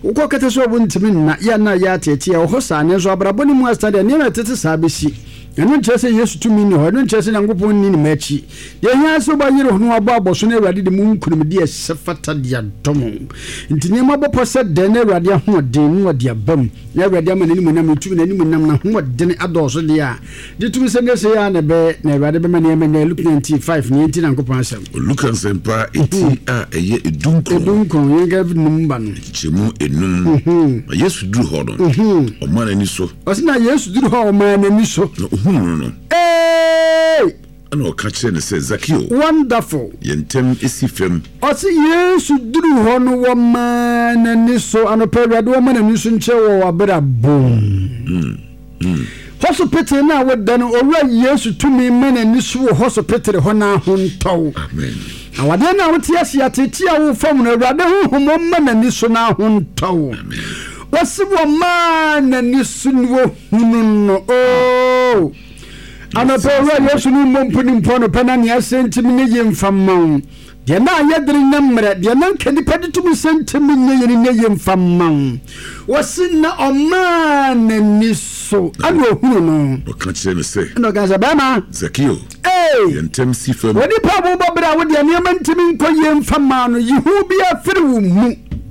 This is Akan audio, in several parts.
uko kete so obuntimi na ya na ya tete ya ho sa ne so abrabɔ ni mu astade ne na tete sa besi ɛno nkyerɛ sɛ Yesu tumi ni hɔ ɛno nkyerɛ sɛ Nyankopɔn ni ne machi de hia so ba yire ho no abɔ abɔso na Awurade de mu nkunum de ɛsefata de adom nti ne mabɔpɔ sɛ de na Awurade ho de mu de abam na Awurade ama n'anim nam tumi n'anim nam na ho de ne adɔso de a de tumi sɛ ngese ya na be na Awurade be ma ne ma Luke 95 ne enti Nyankopɔn asɛm Luke sempa eti a ɛyɛ edunkron yɛga num ba no kyemu enum Yesu duru hɔ no ɔma n'ani so ɔsena Yesu duru hɔ ɔma n'ani so no hey ano ka kyerɛ ne sɛ Zakio wonderful yentem esi fam ɔse Yesu duru hɔ no wɔma n'ani so anɔpɛ Awurade wɔma n'ani so nkyɛ wɔ wabra bom hospital na woda no owura Yesu tumi ma n'ani so wɔ hospital hɔ na ho ntɔw amen awade na wote asia tete a wo fam no Awurade honhom ma n'ani so na ho ntɔw amen wɔse wɔma n'ani so no hunu no oh anɔpɛ owura Yesu no mmompo ni mpo no pɛ na ne asɛntimi ne yɛ mfamma deɛ na ayɛdere na mmerɛ deɛ na nka nipa de tum sɛntimi ne yɛ mfamma wɔse na ɔma n'ani so ana ohunu no ɔka kyerɛ ne sɛ na ɔka sɛ bɛma Zakio yentem si fam wɔde pa bo bɔbra wo deɛ nneɛma ntimi nkɔ yɛ mfamma no yehu bi afiri wo mu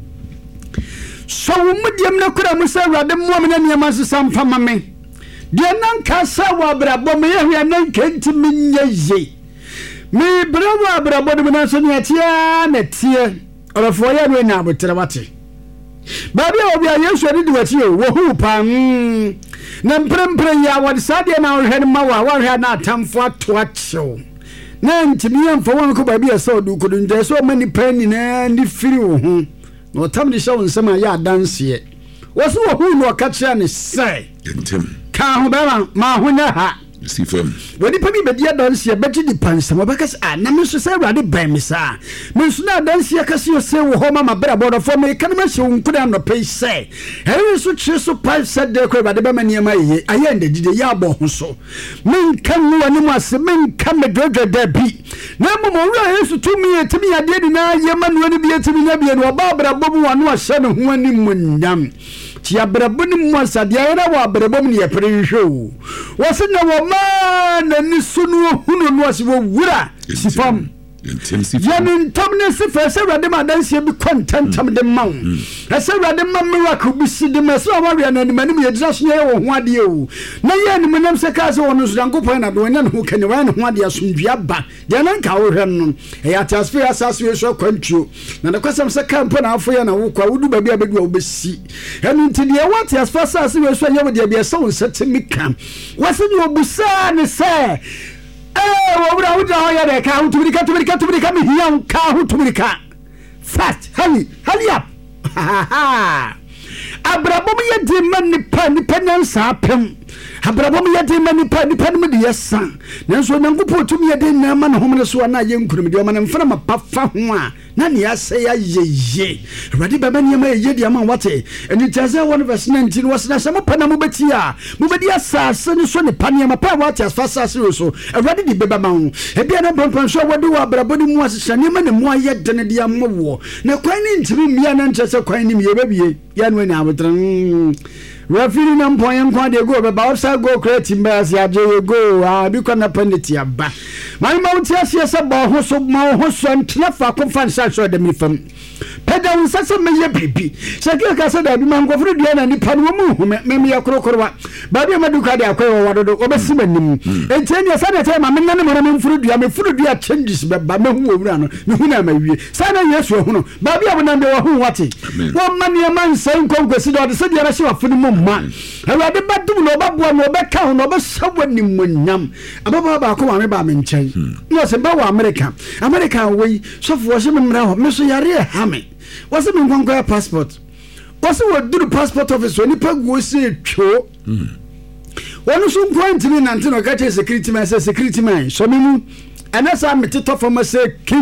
so wo mu deɛm na kora mu sɛ Awurade mmoa me na nneɛma sesa mfamma me deɛ nanka sɛ wɔ abrabɔ me yɛhwɛ na nkɛntimi nyɛ ye me brɛ wɔ abrabɔ no mu na so ne atia na tie ɔrɔfoɔ yɛ no anya abotere wate baabi a obi a Yesu ani de wati o wo hu pa na mprempre ya wɔde saa deɛ na ɔhwɛ no ma wa wɔhwɛ na atamfo ato akyew na ntimi yɛmfa wɔn kɔ baabi a sɛ ɔdo kodo nkyɛ sɛ ɔma nipa nyinaa ni firi wo ho na ɔtam de hyɛ wo nsɛm a yɛ adanseɛ wɔso wɔ hu no ɔka kyerɛ ne sɛ yentem ka ho bɛma ma ho nyɛ ha si fam wadi pa bi bedi adanse bɛgye di pansam ɔbɛka sɛ na me nso sɛ Awurade bɛn me saa me nso na adanse akase yɛ sɛ wɔ hɔ ma mabra bɔdɔfo me ka no mahyɛ wo nkoda anɔpɛ sɛ ɛre so kyerɛ so pa sɛ de kɔ Awurade bɛma nneɛma yɛ ayɛ ndagide yɛ abɔ ho so menka no wɔ ne mu ase menka medwodwo da bi na mmom ɔwura Yesu tumi yɛtumi yadeɛ di na yɛma no ne bi yɛtumi nya bi no ɔba abrabɔ mu wano ahyɛ ne ho ani mu nyam ti abrabɔ ne mu asadeɛ ayɛ wɔ abrabɔ mu ne yɛpere hwɛ wɔse na wɔma n'ani so no hunu no ase wɔ wura sifam yɛne ntam ne se fɛ sɛ Awurade ma adanseɛ bi kɔntantam de ma wo ɛsɛ Awurade ma miracle bi si de ma sɛ wɔware no animanim yɛgyina so yɛ wɔ ho adeɛ o na yɛ animanam sɛ kaa sɛ wɔno nso Nyankopɔn na de wɔnyɛ ne ho kane wɔyɛ ne ho adeɛ asomdua ba deɛ na nka wohwɛ no ɛyɛ ateasefo yɛ asase wei so akwantuo na ne kɔsɛm sɛ ka mpo na afo yɛ na wokɔ wodu baabi a bɛdu a wobɛsi ɛno nti deɛ wɔ ateasefo asase wei so ɛyɛ wo deɛ biɛsɛ wo nsɛ temi ka wɔse ne wɔbusaa ne sɛ wobra wudra ho yɛ de ka ho tumirika me hia ka ho tumirika fast hurry up abrabom yɛ di ma nipa nyansa apem abrabom yɛ di ma nipa no de yɛsa nanso Nyankopɔn tumi yɛ de na ma no homene so na yɛ nkurum de ma no mfana ma pafa ho a na ne asɛ ya ye Awurade baba nneɛma yɛ de ama wate ɛni tɛsɛ 1 verse 19 wɔsena sɛ mopa na mobɛti a mobɛdi asase ne so ne pa nneɛma pa wate asase so Awurade de beba ma ho ebia na pampan so wɔde wɔ abrabɔ ne mu asesa nneɛma ne mu ayɛ de ne de ama wɔ na kwan ne ntimi mmia na nkyɛ sɛ kwan ne mmia bɛbie ya no ani abotran Referee na mpo yenkwa de go beba outside go create mbas ya je go bi kwa na penalty aba man ma wuti asie se ba ho so ma ho so ntna fa ko fan sa so de mi fam peda unsa se me ye bibi se ka se da bi man go furu dua na ni pa no mu hu me ya krokorwa ba bi ma duka de akwai wadodo obesi manim enteni ya sa de te ma me nane mo me furu dua changes beba me hu owura no me hu na ma wie sa na Yesu hu no ba bi abona de wo hu wate wo man ye man sen konkwesi de se de ra hye wafunu mu ma Awurade badum no baboa no bɛka ho no bɛsawa ni munyam ababa ba ko wa me ba me nkyɛn no se ba wa America wei sofo wo se me mra ho me so yare ha me wo se me nkonkɔ passport wo se wo duru passport office oni paguo se two wonu so nkwantini nante no ka che security man so me mu ɛna sa me titɔ fama se king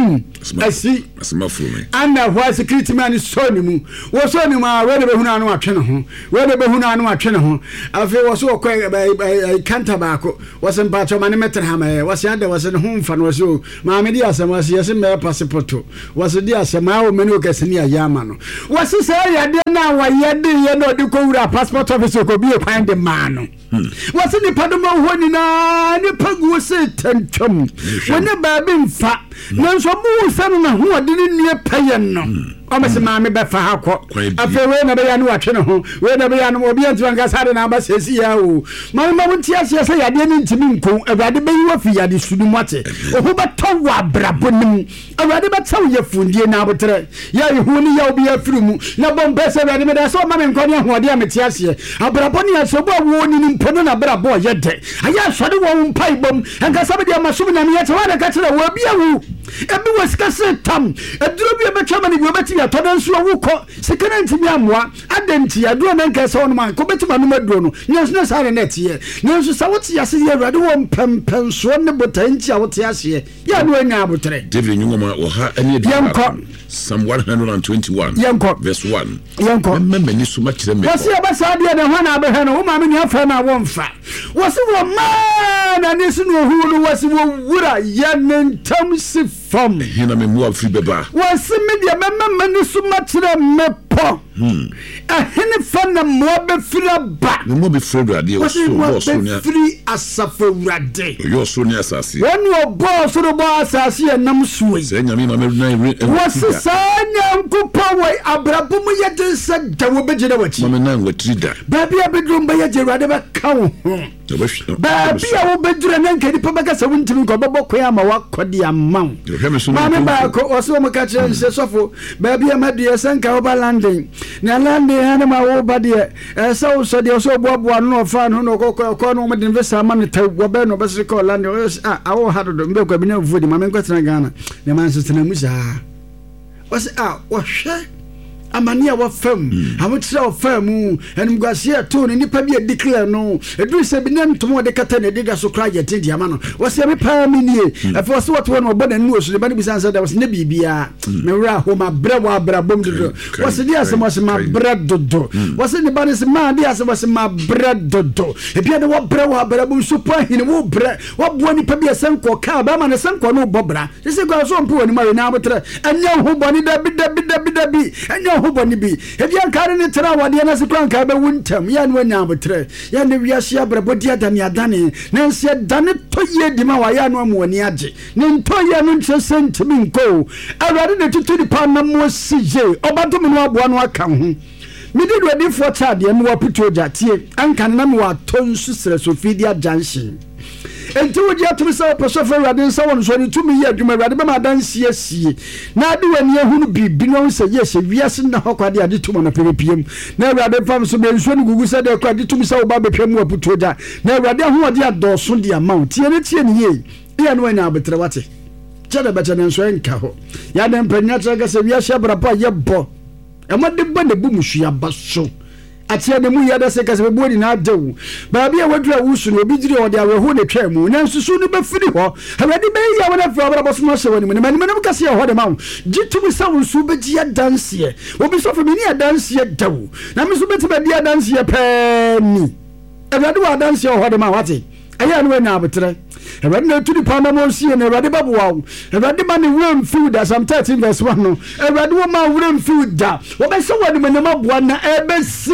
asi asema furu ana ho security man so ni mu wo so ni ma we de be hunu anu atwe ne ho we de be hunu anu atwe ne ho afi wo so ko kanta ba ko wo se mpa cho mane metre ha ma wo se ade wo se ne ho mfa no so ma me di asem wo se yesi me passport wo se di asem a wo me no kase ni ayama no wo se say ya de na wa ye de ye no de ko wura passport office ko bi e kwan de ma no wo se ni padoma ho ni na ni pagu se tantwam wo ne ba bi mfa nanso mu sanu na ho de ni payen no amase maame be fa hakọ afi we na be ya no atwe ne ho we na be ya no obi antu anka sare na ba sesi ya o maame ma nti ase se yade ni ntimi nko awade be yi wa fi yade sudu mote oho be tawa brabonim awade be taw ye fundie na abotre ya ye hu ni ya obi afiri mu na bom pese awade me da so ma me nko ne ho de ameti ase abraboni aso bo wo ni mpono na brabo ye de aya sode wo mpai bom anka sabe de amasum na me ye te wa na ka kire wo bia wu ebi wasika se tam eduro bi be twama ni wo beti ya todan so wuko sikana ntimi amwa adenti aduro na nka se wono man ko beti ma no maduro no nyesu na sare net ye nyesu sa wote ya se ye awade wo mpempen so ne botanchi a wote ase ya no anya abotre David nyuma wo ha ene de Psalm 121 verse 1 yanko memma ni so ma kire me wasi abasa de ho na abehwe no wo ma me ni afa na wo mfa wasi wo ma na ni sinu hu no wasi wo wura ya nentam si fam hina me mu afri beba wasi me de memma ni so ma kire me po ahene fa na mo be fira ba me mo be fira de o so nya firi asafa wurade yo so nya asase woni obo so do bo asase enam suwe se nya me na me na wasi sanya nkupo we abrabo mu ye de se da wo be gina wachi mama na watiri da baby abedrum ba ye jerade ba kawo baby a wo bedura na nkedi pa baka se wuntimi ko bebo ko ya ma wakodi amam mama ba ko oso mo ka che se sofo baby amadie senka oba landing na landing hana ma wo ba de so so de so boabo no fa no no ko no mo de invest amane ta wo be no be se ko landing wo ha do mbe ko bi na vodi mama nkwatena Ghana na man so tena mu sa wasi wo hwe amania wa fam amotira wa fam enum gwase ato ne nipa bi declare no edu se bi nem tomo de kata ne diga so kra yete dia ma no wasi me pa mi nie afi wasi what one obo na nu osu de ba ni bisan say da wasi ne bibia me wra ho ma bre wa bra bom dodo wasi dia se wasi ma bre dodo wasi ne ba ne se ma dia se wasi ma bre dodo e bia de wa bre wa bra bom so pa hine wo bre wa bo nipa bi senko ka ba ma ne senko no bobra se go so mpo wani ma na abotre anya ho boni da bi anya hoboni bi ebian kare ne tra wade na se kwan ka be wuntam ya no nya abotre ya ne wiase abrabodi adane adane na nse dane toye di ma wa ya no amwani age ne ntoye no nche sentimi nko awade ne tutu di pa na mo sije obato me no aboa no aka ho midi do di fo cha de no waputo jatie anka na me wa tonsu sere Sofidia Junction enti wodi atum se posofa awade nsa won so ni tumi ye adwuma awade be ma dansie sie na ade wani ehunu bibi no se ye se wiase na hokwade ade tuma na perepiem na awade fam so be nso ni gugu se de kwa ade tumi se wo ba bepem waputo ja na awade ho ade adoso de amount tie ni ye ya no anya abetre wate chada bacha na nso enka ho ya de mpanya traga se wiase abrapa ye bo emade bo ne bu musu abaso atia ne mu yada se kase be bodi na adewu baabi a wadura wusu no obi dire ode awe ho ne twam na nsusu no be firi ho awade be ya wona fra bra boso no se woni mu ne manimam kase ho de mawo gitumi sa wusu be gia danse obi so fa me ni danse dawu na me so beti be dia danse pe ni awade wa danse ho de ma wate aya no na abetre awade na tudi pa na mo sie na awade babu wa awade ma ne wem food as am 13 verse 1 no awade wo ma wem food da wo be so woni me ma boa na ebe se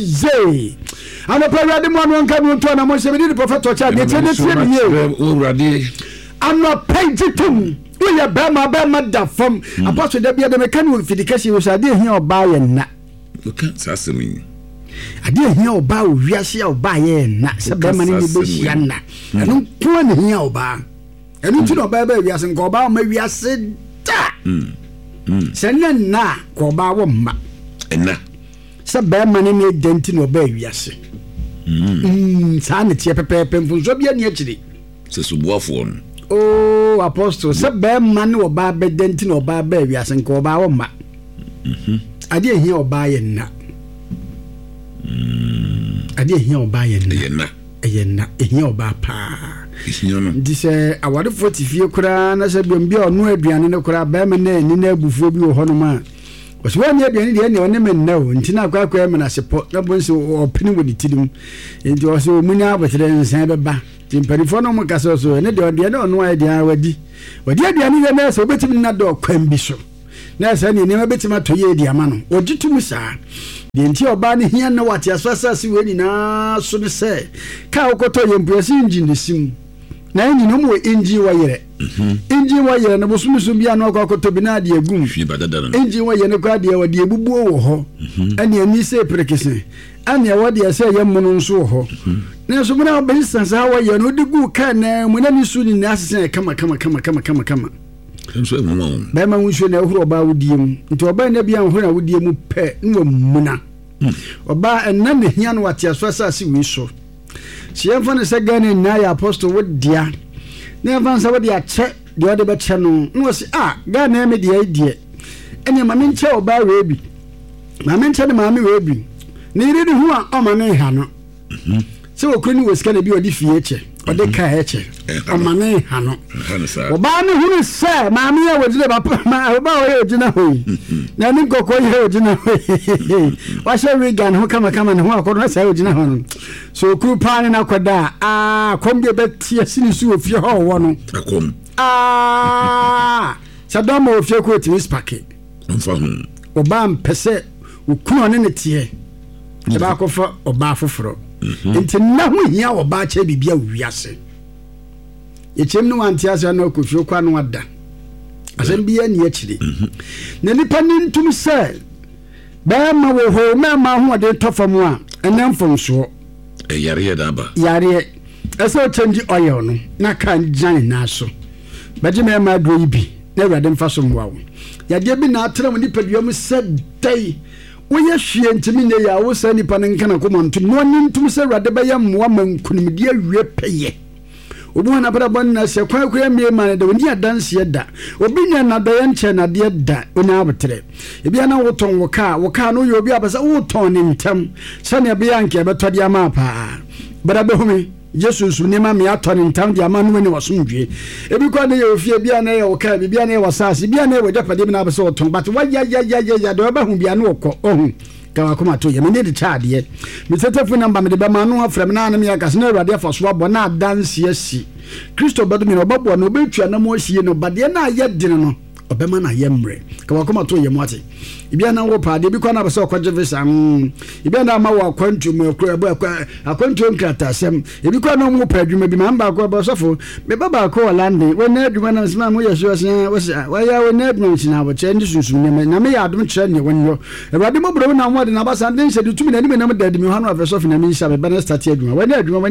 wuye ana pa awade mo anu nka no to na mo se be di prophet to cha de tene tie ni awade ana pajitum wo ya ba ma da fam apostle da bia de me kan wo fidikasi wo sa de hia oba ye na okay sasemi ade hia oba o wiase oba ye na se be ma ni be hia na enu ko na hia oba enu ti no oba be wiase nko oba ma wiase da se na ko oba wo ma ena se be ma ni identity no oba wiase sa ne tie pepepe mfunso bia ni akiri se subuafo no oh apostle se be ma ni oba be identity no oba be wiase nko oba wo ma ade hia oba ye na ade hia oba ye na ehia oba pa nti sɛ awarefo te fie koraa na sɛ biom bia ɔno aduane no koraa bɛrima na ni na abufuo bi wɔ hɔ no ma wɔsɛ wɔne aduane deɛ ne ɔne me nna o nti na akwaakwa me na sepɔ na bo nso ɔpene wɔ ne tirim nti ɔsɛ ɔmunya abɔkyerɛ nsan bɛba nti mpanimfoɔ no mo kasa so ne deɛ ɔdeɛ ne ɔno ayɛ deɛ wadi aduane deɛ na sɛ wobɛtumi na dɔ ɔkwan bi so na sɛ ne nneɛma bɛtumi atɔ yɛ di ama no ɔgye tum saa deɛ nti ɔbaa ne hia na wate asase wɔ nyinaa so ne sɛ ka wokɔtɔ yɛ mpuase engine ne sim na engine mu wɔ engine wɔ yɛrɛ no bosom bia no akɔtɔ bi na ade agum engine wɔ yɛ no kɔ adeɛ wɔde ebubuo wɔ hɔ ɛne ani sɛ prekese ɛne wɔde ɛsɛ yɛ mono nso wɔ hɔ na so mo na ɔbɛn sansa wɔ yɛ no de gu ka na mo na ni su ni na asese kama bɛma wusuo na ɛhoro ɔbaa wodie mu nti ɔbaa na bia nhoro na wodie mu pɛ na muna ɔbaa ɛna ne hia no wate aso asase wi so si yɛmfa no sɛ Ghana na yɛ apostol wodia na yɛmfa nsa wode akyɛ deɛ ɔde bɛkyɛ no na wɔsi Ghana me deɛ deɛ ɛne ma menkyɛ ɔbaa wei bi ma menkyɛ ne maame wei bi ne yere ne ho a ɔma ne ha no sɛ okuru ne wɔsika na bi ɔde fie kyɛ ɔde ka ɛkyɛ ɔma ne ha no ɔbaa ne hunu sɛ maame yɛ wɔgyina ɔbaa ɔyɛ ɔgyina hɔ yi na ne nkɔkɔ yɛ ɔgyina hɔ yi wahyɛ wigan ho kamakama ne ho akɔdo na sɛ ɔgyina hɔ no so okuru paa ne no akɔda a kɔm bi ɛbɛte asine so wɔ fie hɔ ɔwɔ no sɛ dɔm ma wɔ fie kɔ ɔtumi spake ɔbaa mpɛ sɛ okunu ɔne ne teɛ ɛbɛ akɔfa ɔbaa foforɔ nti na ho hia ɔbaa kyɛ bibia wiase yɛkyɛm no wante ase na ɔkɔfie kwa no ada asɛm bia ne akyire na nipa ne ntum sɛ bɛɛma wɔ hɔ mɛma ho ɔde tɔfa mu a ɛnɛ mfomsoɔ yareɛ da aba yareɛ ɛsɛ ɔkyɛngye ɔyɛ no na ka gyane na so bɛgye mɛma aduro yi bi na Awurade mfa so mmoa wo yadeɛ bi na atena mu nipadua mu sɛ dai woyɛ hwie ntimi ne ya wo sa nipa ne nkana kɔmɔ ntum no ne ntum sɛ Awurade bɛyɛ mmoa ma nkunimdi awie pɛyɛ obi hana para bɔ na sɛ kwan kura mie ma ne da oni adanse da obi nya na da yɛnkyɛ na de da oni abetre ebi ana wotɔn wo ka no yɛ obi abasa wotɔn ne ntam sɛ ne bia nke bɛtɔ de ama pa bara bɛhumi Jesus ne ma me atɔ ne ntam de ama no ne wasomdwe ebi kwa ne yɛ ofie bia na yɛ wo ka bia na yɛ wasase bia na yɛ wajapade bi na abasa wotɔn but wa ya de ba hu bia na wokɔ ohun kawa kuma to ye me ne de chaade me tetefo number me de ba ma no afrem na me yakase na Awurade afa so abɔ na adanse asi Kristo bado me no babo na obetua na mo ahie no bade na ayɛ dene no obema na yemre kawa kuma to ye mo ate ibia na wo paade bi kwa na basa okɔgye visa ibia na ma wo akwantu mu akwantu nkrata asem ebi kwa na mo pa adwuma bi ma mba akɔ bosofo me baba akɔ lande wona adwuma na sima mo yeso asen wa ya wona adwuma ntina bo che ndi sunsun ne na me ya adom kyerɛ ne wonyo Awurade mo bro na mo de na basa ndi nhyɛ de tumi na ni me na me dadi me hanu afɛsofo na me nhyɛ be bana start adwuma wona adwuma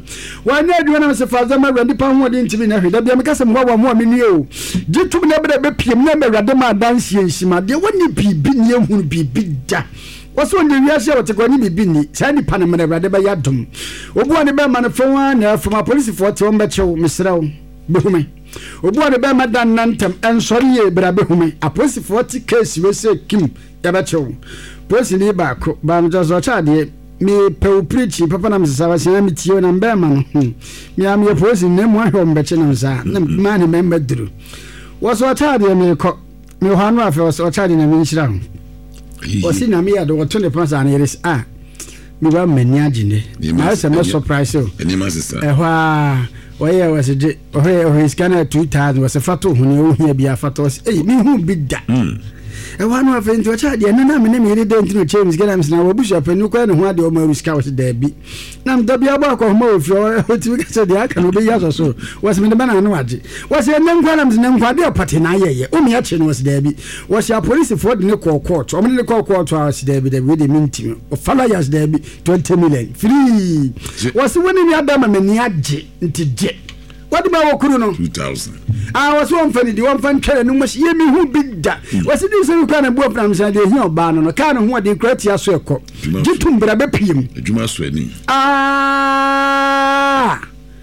na me se faza ma Awurade pa ho de ntimi na hweda bia me kasa mo wa mo me ni o gye tumi na be piem na me Awurade ma danse nhyima de woni bibi ni ehunu bibi da waso ndi wiase wote kwa ni bibi ni saa ni pa na me Awurade ba yadom obu ani be ma ne fon na from police for te on be chew mesraw behume obu ani be ma dan nantem ensori ye bra behume apolice for te case we say kim ya be chew police ni ba ko ba no zo cha de me pe preach papa na msasa wa sina mitio na mbe ma no me am ye police ne mo ahwe mbe che na msa na ma ne member duru waso cha de me ko me hanu afa waso cha de na me nhyira ho osi na me ya do to ne pasa na yeres me ba mani agine na se me surprise o eni ma sister oye wasije ohe scanner 2000 was fato huni o hia bia fato me hu bi da wanu afenti wacha de na me ne de ntino chemis gana msna wo busha panu kwa ne ho ade o ma riska was da bi na mda bia ba ko ho ofio otimi ka se de aka no be yaso so was me ne bana no waje was ne nkwa na msna nkwa de pati na yeye o me ya che no was da bi was ya police for de ne call court o me ne call court was da bi we de minti o fala yas da bi 20 million free was woni ni adama me ni age ntije wadi ba wokuru no 2000 was one funny the one fan kere no must ye me hu bigda was it so you can bo from say dey here oba no ka no ho de kratia so ekọ gitum bra be piem adwuma so ani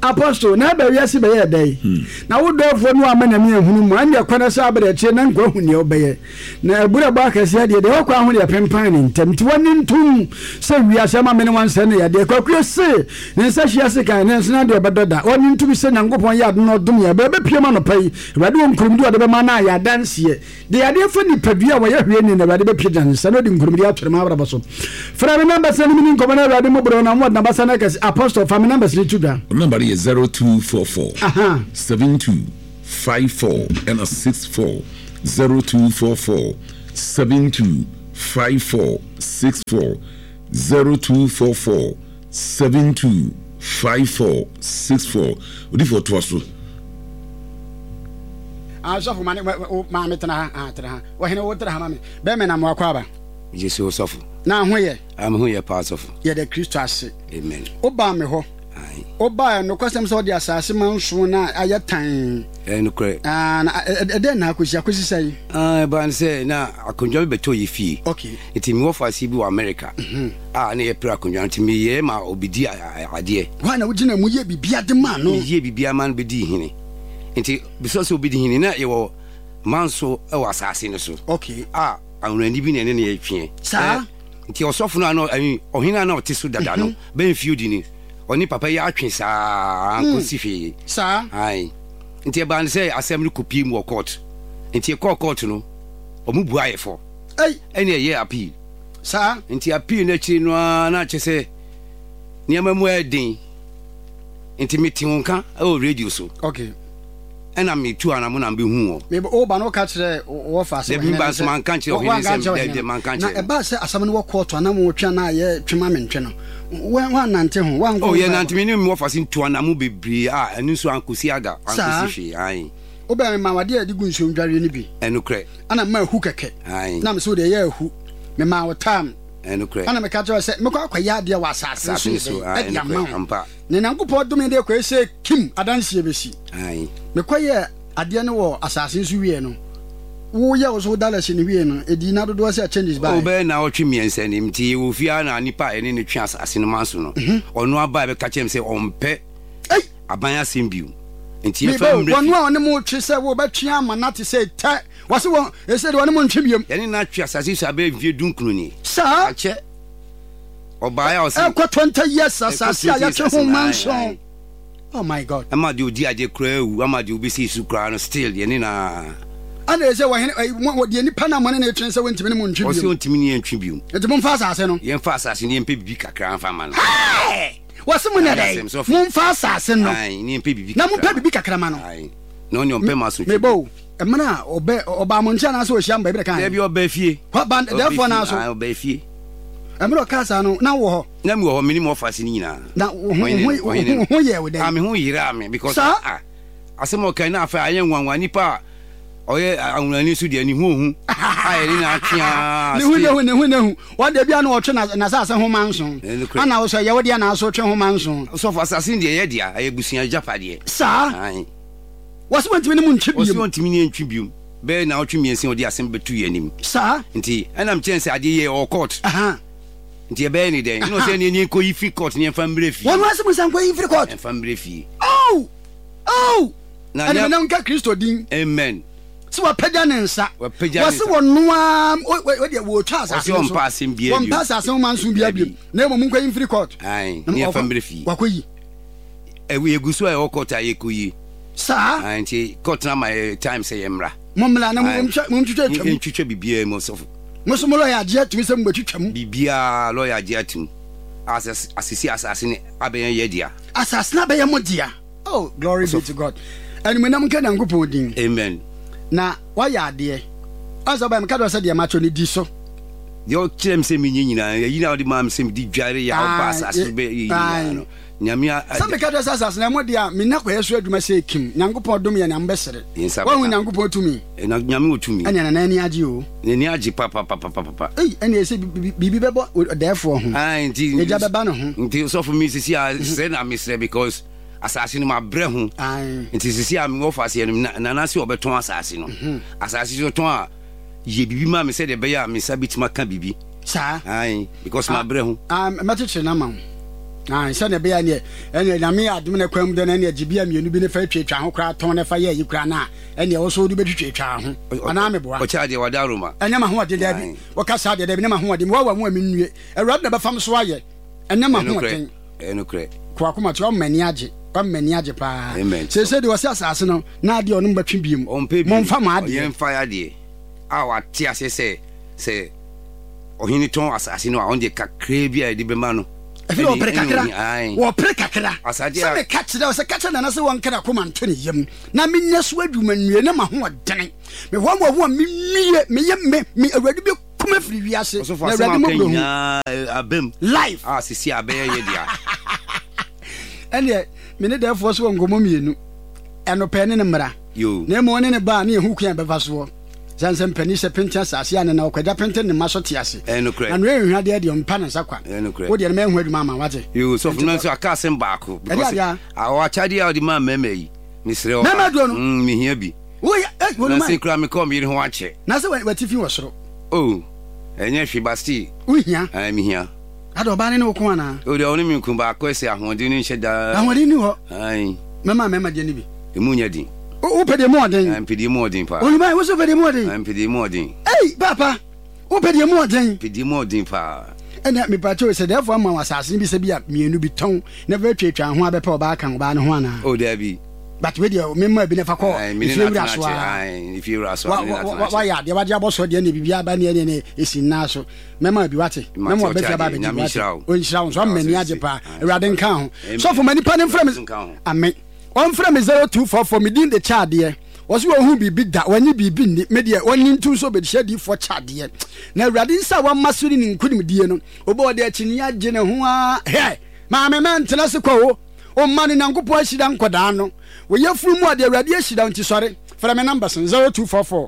apostle na ba wiase be ye dai na wo dofo no amana me ehunu mu ande kwana sa abreche na nkwa hu ne obeye na abura ba kase de wo kwa hu de pempan ni ntam ti woni ntum se wiase ma me ne wanse ne ya de kwakwe se ne sa hia se kan ne na de obedoda woni ntum se nyankopon ya no dum ya be piema no pai wade wo nkurumdi wade be ma na ya danse de ya de fa ni padua wo ya hwe ni na wade be pie danse no de nkurumdi atore ma abra baso fra me number se ni min ko na wade mo bro na mo na basa na kasi apostle family numbers ni tuda number is 0244 7254 and a 64 0244 7254 64 0244 7254 64 odi for twaso sofu mane ma metana tena wo hene wo tena ma me be me na mo akwaba Jesu sofu na ho ye am ho ye pass of ye de Kristo ase amen oba me ho oba no kwasem so de asase manso na ayatan no kre na de na akosi sai ba say na akonjo be to ye fie okay iti mi wo fasi bi wa America na ye pra akonjo iti mi ye ma obidi ade wa na wugina mu ye bibia de ma no ye bibia man be di hini iti biso so obidi hini na ye wo manso e wa asase no so okay awurani bi ne ye twe sa nti osofo no ano ohina na otiso dada no ben fiudi ni oni papa ya atwe sa ankosi fi sa ai nti e ban say assembly kopie mu court nti court no omubu ayefo eni ye appeal sa nti appeal na chi no na chese niam mu edin nti meti wonka radio so okay ena me tu ana mo na be hu me o ba no ka kire wo fa se me ba so man kan kire o hin se de man kan kire na e ba se asam no wo court ana mo twa na ye twema me ntwe no wa nante ho wa ngo ye nante me ni mo fa se tu ana mo bebre enu so ankosi ada ankosi fi ai o ba me ma wade adi gu nso ndware ni bi enu kre ana ma hu keke ai na me so de ye hu me ma wo tam enu kre ana me ka kire se me kwa ya de wa asase so e dia ma ampa ne nankopɔ dom de kwa se kim adansie besi ai me kwaye ade ne wo asase nso wie no wo ye wo so dalasi ne wie no edi na dodo se changes by o be na o twi miensa ni mti wo fia na nipa ene ne twa asase no manso no ono aba be ka chem se ompe aban asembiu nti e fa mre wono a one mo twi se wo be twa ama na te se te wo se wo e se de one mo ntwi biem ene na twa asase so abe vie dunkunu ni sa ache obaya o se kwa 20 years asase ya twe ho manso. Oh my God. Ama di odi aje kra wu ama di obi si su kra no still ye ni na ana ese wo de nipa na mane na etwen se wontimi ne mo ntwi bi o se wontimi ne ntwi bi enti mo mfa asase no ye mfa asase ne mpe bibi kakra mfa ma no wase mo ne dai mo mfa asase no ai ne mpe bibi na mo mpe bibi kakra ma no ai no ne mpe ma so mebo emana oba mo ntia na so ohia mba bi kan e bi oba fie therefore na so oba fie emro kasa no na wo ho na mi wo ho minimum office ni nyina na ho ye wo dai me ho yira me because asemo kan na afa ayen wanwa nipa oye awunani su de ni hu aye ni na atwa ne hu wa de bia na o twe na sase ho manso ana wo so ye wo de na so twe ho manso so for assassin de ye dia aye busia japade sa ai wase wontimi ne mu ntwi bi wase wontimi ne ntwi bi be na otwe miensin odi asem betu ye nim sa nti enam chense ade ye o court nti ebe ni den no se ni ko yifi court ni family fi won wase musan ko yifi court family fi na na nka Kristo din amen so wa pagya ne nsa wase wonnoa o de wo twa asase so won pass him bia won pass asase man so bia bia na mo ko yifi court ai ni family fi wakoyi we eguso e o court aye koyi sa nti court na my time say emra mo mla na mo ntwitwa bibia mo so muso mo lawyer agye atumi se mbetwitwam bibia lawyer agye atum asisi asase ne abeyan ye dia asase na beyan mo dia oh glory be to God and me nam kana nkopon din amen na waya ade asa ba me ka do se dia macho ne di so yo tirem se mi nyina yina odi mam se mi di dware ya oba asase be yina no nyamia sa me ka do asase na mo dia me na kwayeso adwuma se kim nyankopon dom ye na mbesere wa hu nyankopon tumi na nyame otumi anya na ani agye o ni agye papa eni ese bibi bebo therefore ho nti eja beba no ho nti so for me sisi a say na me say because asase no ma bre ho nti sisi a me ofase na na se obeton asase no asase so ton a ye bibi ma me say de be ya me sabitima ka bibi sa because ma bre ho metiche na ma sɛ ne bɛyɛ ne ɛne nyame adom ne kwam de ne ne agibia mienu bi ne fa twetwa ho kra ton ne fa yɛ yi kra na ɛne wo so de betwetwa ho ana me boa ɔkya de wada roma ɛne ma ho de da bi wɔkasa de da bi ne ma ho de wa mu aminue awurade na bɛfam so ayɛ ɛne ma ho ten ɛno kre kwa kuma to mani age pa se de wasi asase no na ade ɔno mbɛtwe biem momfa ma ade yɛmfa ya de a wate ase sɛ ɔhene tɔn asase no a ɔnde kakra bi a de bɛma no ɛfi wɔpere kakra sɛ meka kyerɛ sɛ ka kyerɛ nana sɛ wɔnkra koma nto ne yam na menyɛ so adwuma nnue na ma ho ɔdene mehɔ ma ho a memie meyɛ me awurade bi kuma firi wiase na awurade mɔbrɛ abam life sisi abɛyɛ yɛ dia ɛneɛ mene dɛfoɔ so wɔ nkɔmmɔ mmienu ɛnopɛ ne ne mmara na ɛma ɔne ne baa ne yɛhu kwan bɛfa soɔ sane sɛ mpani sɛ pente asase ane na ɔkwagya pente ne ma so te ase na no ɛhwehwa deɛ deɛ ɔmpa ne nsa kwa wodeɛ no mahu adwuma ama wate sɔfo no nso aka asɛm baako ɔakyadeɛ a wode ma mmarima yi mesrɛ mmarima doɔ no mehia bi na sɛ kura mekɔ meyere ho akyɛ na sɛ wati fi wɔ soro ɛnyɛ hwe ba still wohia mehia ade ɔbaa ne wo ko anaa wode ɔne me nkum baakɔ sɛ ahoɔden no nhyɛ daa ahoɔden ni hɔ mɛma deɛ no bi ɛmu nya din wopɛ deɛ mu ɔden mpɛdeɛ mu ɔden paa ɔnuma wo so pɛ deɛ mu ɔden mpɛdeɛ mu ɔden papa wopɛ deɛ mu ɔden mpɛdeɛ mu ɔden paa ɛnɛ mepakyɛw sɛ dɛfoɔ ama wɔ asase bi sɛ bi a mmienu bi tɔn na bɛtwatwa ho a bɛpɛ ɔbaa ka ɔbaa no ho anaa daabi but we deɛ memma bi ne fa kɔ ɛfiewura so a wayɛ adeɛ wade abɔ sɔ deɛ ne biribia ba ne ɛne ɛsi nnaa so mɛma bi wate mɛma ɔbɛfia ba bɛgye wate ɔnhyira wo so amani agye paa awurade nka ho sɔfo ma nipa ne mfrɛ me ame ɔmfrɛ me 0244 medin de kyɛ adeɛ wɔso wɔhu biribi da wɔnye biribi nni medeɛ wɔne ntu so bɛdehyɛ diifoɔ kyɛ adeɛ na awurade nsa wɔmma so ne ne nkonimdie no wobɛ wɔde akyinni agye ne ho a hɛ maame mɛntena se kɔ wo ɔma no nyankopɔn ahyira nkɔdaa no wɔyɛ furu mu ade awurade ahyira nti sɔre frɛ me numbers 0244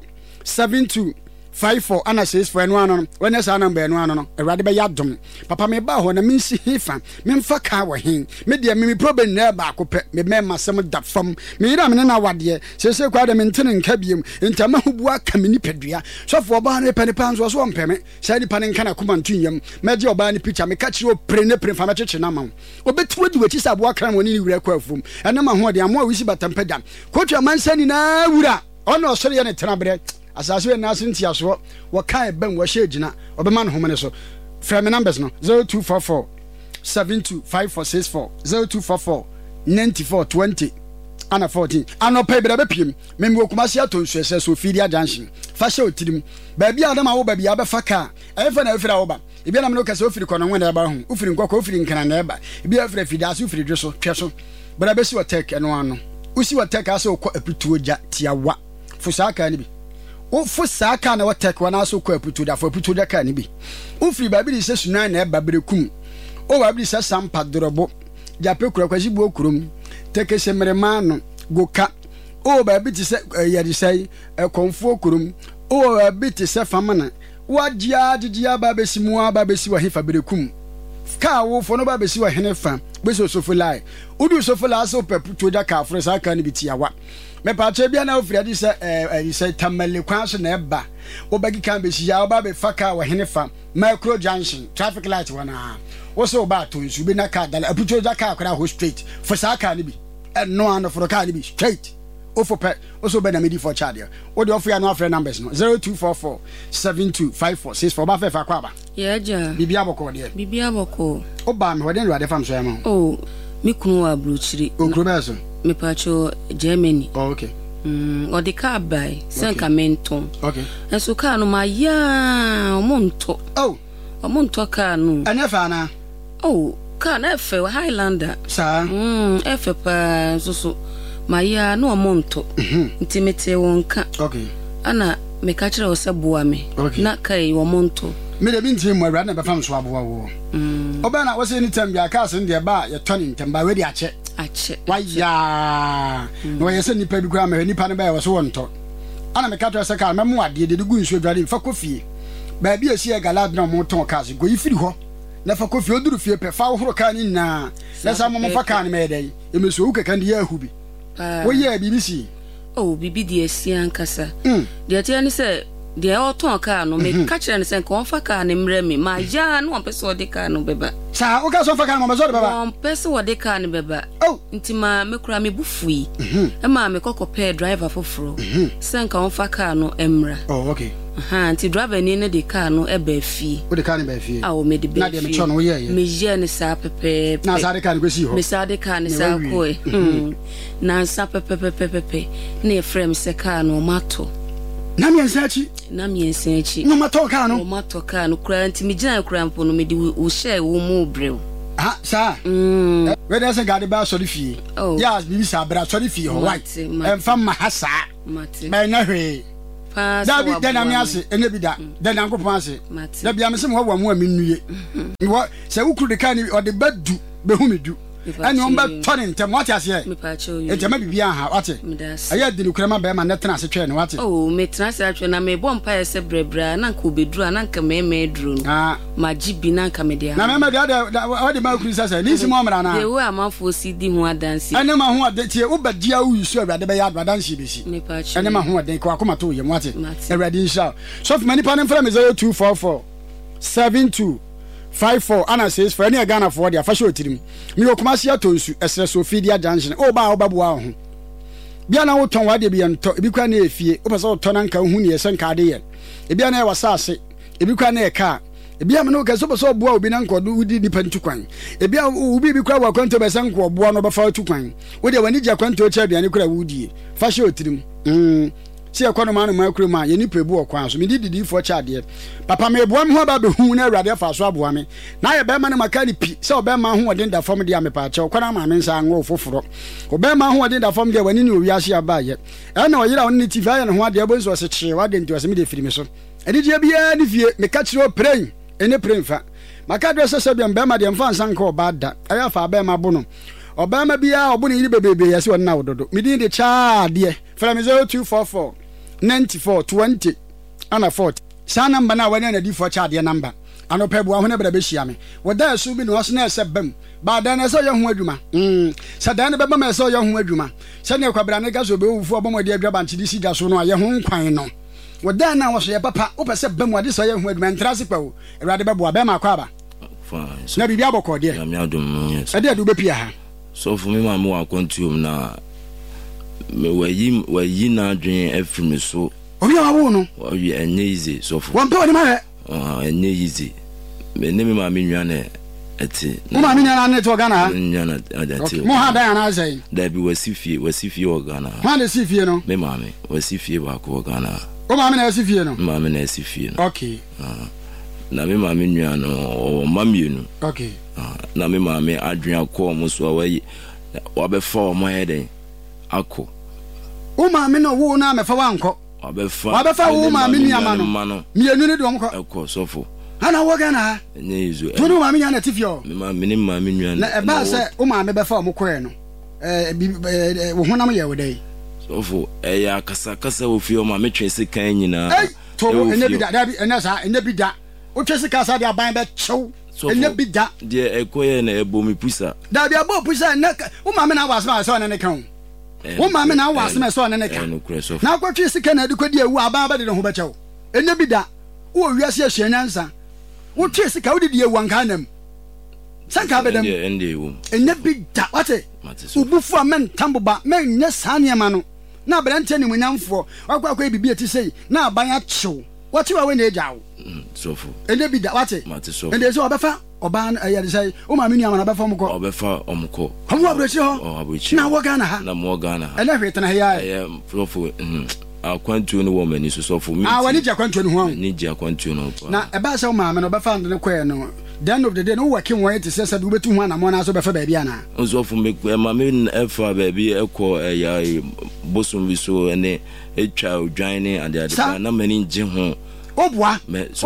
7254 ana 64 ɛno ano no wɔnyɛ saa namba ɛno ano no awurade bɛyɛ adom papa mebaa hɔ na mensi hefa memfa kaa wɔ he medeɛ meme problem na baako pɛ memɛma sɛm da fam meyera mene no awadeɛ sɛsɛ kwa de mentene nka biam ntama ho bua ka me nipadua sɔfoɔ ɔbaa no pɛ ne pa nso so ɔmpɛ me saa nipa ne nka na koma nto nyam mɛgye ɔbaa no picture meka kyerɛ ɔpere ne pere fa mɛkyekye no ama wo ɔbɛti wadi wakyi sɛ aboa kra ma ɔne ne wura kɔ afom ɛne ma ho ɔde amoa wisi batampa dam kɔtwa mansa nyinaa wura ɔne ɔsɔre yɛ ne tenaberɛ asase we nase ntiasoɔ wɔka ɛbɛn wɔhyɛ gyina ɔbɛma no homene so frɛ me numbers no 0244 725464 0244 9420 ana 14 anɔpa bra bɛpiem memi wɔ kumase atɔ nsuɛsɛ so fidia junction fa hyɛ otirim baabi a dama wo baabi a bɛfa ka ɛfa na afira wo ba ebi na me no kasa ofiri kɔno ngwe na ɛba ho ofiri nkɔkɔ ofiri nkana na ɛba ebi afira fidase ofiri dwe so twɛ so bra bɛsi wɔ tek ɛno ano usi wɔ tek ase wɔ apituo gya tiawa fo saa ka ni bi wofo saa ka na wɔtek wana so kɔ aputu da fo aputu da ka ni bi wofiri baabi de sɛ sunan na ɛba berekum o baabi de sɛ sampa dorobo jape kura kwasi bu okurum teke semerema no goka o baabi te sɛ yɛde sɛ konfo okurum o baabi te sɛ famana wagya gya ba besi mu aba besi wa hefa berekum ka wo fo no ba besi wa hene fa beso sofulai udu sofulai so aputu da ka afro saa ka ni bi tiawa me pache bia na ofiri ade sɛ tamale kwan so na ɛba obagi kan be hia oba be faka wa henefa micro junction traffic light wana wo so oba to nsu bi na ka dala apucho da ka akora ho straight for saa ka ni bi no an for ka ni bi straight ofo pe wo so be na medi for charge wo de ofo ya no afre numbers no 0244 725464 ba fe fa kwa ba yeah ja bibia boko de bibia boko oba me wode nruade fam so ya ma mi kunu wa bruchiri okru be so me pacho Germany okay o de ka bai senka menton okay enso ka no ma ya omonto omonto ka no anefa na ka na efe Highlander sa efe pa so ma ya no omonto intimate wonka okay ana me ka kire o se boa me na kai omonto me de binti mu awura na be fam so aboa wo oba na wo se ni tam bia ka se de ba ye toni ntamba we di ache waya no yese nipa bi kwa me nipa ne ba wo so wonto ana me ka to se ka me mu ade de gu nsu adware fa kofie ba bi esi e galad na mo ton ka se go yifiri ho na fa kofie oduru fie pe fa wo horo ka ni na na sa mo fa ka ni me dai e me so u keka ndi ahu bi wo ye BBC bibi de esi ankasa de ate ani se de auto car no me catch and send comfa car ne mre me ma ya no person de car no beba sa o ka so fa car mo beso de baba on person de car ne beba oh nti ma me kura me bufui e ma me kokopɛ driver foforo sen ka on fa car no emra oh okay nti driver ni ne de car no e ba fi o de car ne ba fi o me de na de me cho no ye me je ne sa pepe na sa de car ne go si ho me sa de car ne sa ko na sa pepe ne frame se car no mato na me nsachi no mato car no kura nti me gina kura mpo no me di wo share wo mu brew sa we dey say gade ba so de fie ya bibi sa bra so de fie ho white em ma hasa ba na hwe da bi da na me ase ene bi da da na nkopon ase da bia me se mo wa mu amenuye wo se wukuru de kan o de badu be hu me du ani on ba tone ntem what ase e jama bibia ha wate aya de nukrema ba ma netena ase twe ne wate me tena ase atwe na me bom pa ese brebra na nka obeduru na nka me duru ma jibi na nka me dia na me dia o de ma kuru sasa ni si mo mra na de wo amafo si di ho adansi ani ma ho adansi o ba dia wo yusu awade be ya adansi be si ani ma ho adansi ko akoma to ye mo wate awade insha so for many pan from 0244 72 54 ana says for any Ghana for the fashion team me okumasi atonsu esre so fedia junction o ba bua ho bia na wo ton wade bia nto ebi kwa na efie o pese wo ton nka hu ne yesen ka de ye ebia na e wasase ebi kwa na e ka ebia me no ka so pese obua obi na nkodo udi nipa ntukwan ebia ubi bi kwa wa kwanto be san ko obua no be fa tukwan wo de wani gya kwanto cha bia ne kura wudie fashion team si ekono ma no ma kure ma ye ni pebu okwan so me didi fo cha de papa me boa me ho ba be hu na awurade fa so aboa me na ye be ma ne maka ni pi se obe ma ho odin da fam de amepa cha okwana ma me nsa ngo foforo obe ma ho odin da fam de wani ni owiase aba ye e na oyira on ni tv aye ne ho ade ebo nso se kye wade nti wase me de firi me so edi je bia ni fie me ka kire o praying ene praying fa maka do se bia be ma de mfa nsa nka oba da aya fa be ma bo no oba ma bia obo ni bebebe yase wona wododo me din de cha de from 0244 94 20 ana 40 sa number na wani na di for charge number ano pe bua ho na bra be hia me woda su bi no so na ese bam ba da na so ye ho adwuma sa da na be ba ma so ye ho adwuma sa na kwabra na ga so be wufu obomode adwa ba nti di si da so no ye ho nkwan no woda na wo so ye papa wo pese bam wade so ye ho adwuma ntra se pa wo awade be bua be ma kwa ba fine na bibia bokọ de ya mi adum yes ade adu be pia ha so for me ma mo akontuum na me wayi na adwen afrim so obi awu no obi enye easy so for won pe woni ma enye easy me ne me ma me nwa na eti mo ma me nwa na to Ghana nwa na adati mo ha da na say da bi wasifie o Ghana ma na sifie no me ma me wasifie ba ko Ghana o ma me na sifie no ma me na sifie no okay na me ma me nwa no o ma mienu okay na me ma me adwen akọ mo so wayi wa be fa o mo heden akọ o ma me no wo na me fa wanko wa be fa wo ma me niama no mienu ni do mko akọ sofo ana wo Ghana enye izo to no ma me nya tifio me ma me ni ma me nwa na e ba se o ma me be fa mo koe no wo honam ye wo dai sofo ya kasa wo fi o ma me twen se kan nyina to enye bi da bi enye sa enye bi da o twen se kasa de aban be chew enye bi da de ekoye na ebo mi pusa da bi abo pusa na o ma me na wasma so na ne kan wo ma me na wasma so na ne kan na kwatwe sika na de kwadi ewu aban ba de ho be chew enye bi da wo wiase ahia nyansa wo twe sika wo de ewu anka nam sanka bedam ende ewu enye bi da wate ubufu amen tamboba men nya saniema no na brante ni munyamfo akwa bibia ti sei na aban achew wati wa we na ejawo sofo enye bi da wate ende so obefa oban ayade sei o ma me nuama na befa omko obefa omko homo abrechi ho na wo Ghana ha na mo Ghana ha ele hwete na ya sofo akwantu no wo mani so sofo mi wani je akwantu no ho ni je akwantu no na eba se o ma me no befa ndo ne kwe no the end of the day no working one to say do betu ho na mo na so befa ba bia na sofo me ma me efa ba bia ekọ ya bosum bi so ene etwa odwan and the na mani nje ho obwa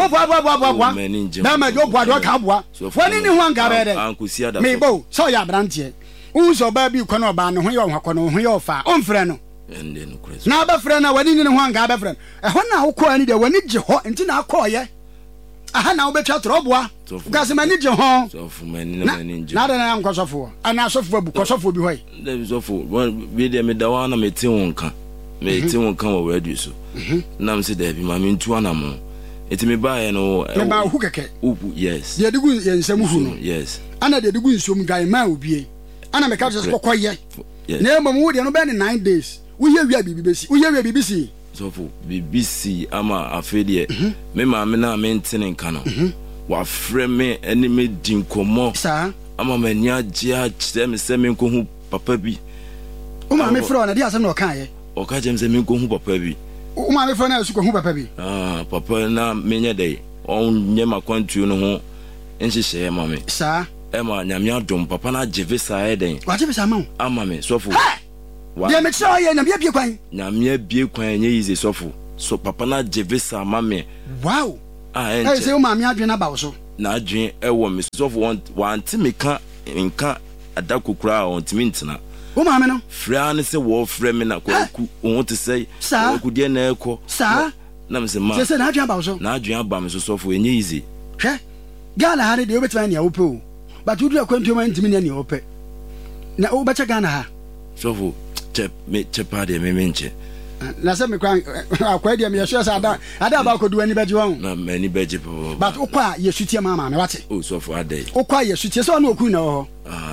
na ma jo bwa do ka bwa wani ni ho anga be de me bo so ya brantie unso ba bi kono ba no ho ye ho kono ho ye ofa onfre no ende no kres na ba fre na wani ni ho anga be fre ho na wo ko ani de wani je ho enti na akoye aha na wo betwa trobwa gase mani je ho so fu mani na mani nje na da na nkosofo ana asofo bu kosofo bi hoy de sofo bi de me da wa na me ti wonka me ti won kan wo radio so na me say da bi ma me ntu anamo eti me ba ye no me ba hu keke yes de digu ye nsam hu no yes ana de digu nsom dwan ma obie ana me ka so kokoye na emom wo de no be 9 days wo ye wi abibisi wo ye wi abibisi so for BBC ama afedie me ma me na me ntene nka no wa frɛ me ene me din komo sa ama mani agye akyerɛ me sɛ me nkohu papa bi o ma me frɛ na de asɛm na ɔka ye o ka kyerɛ me sɛ me nkohu papa bi o ma me frɛ na su kohu papa bi papa na me nya dai on nye makwantu no ho nhyehyɛ ma me sa ema nyame adom papa na agye visa eden wa agye visa ma ama me sofo de me kyerɛ ye na me bie kwan nyame bie kwan nye yize sofo so papa na agye visa ma me wow say o ma me adwen aba wo so na adwen ewo me sofo wanti me ka nka adakokura on timi ntena o ma me no fra ne se wo fra me na kwaku o te say kwaku de na ekọ sa na me se ma say na adwen aba wo so na adwen aba me so sofo enye yize hwe Ghana ha de obetima ne wo pe o but udu akwantu ma ntimi ne wo pe na o becha Ghana ha sofo chepa de me menche na se me kwan akwa de me yesho sa ada ba kodu ani beje won na mani beje po but ukwa yesutie mama me wate o sofo ade ukwa yesutie so na oku na ho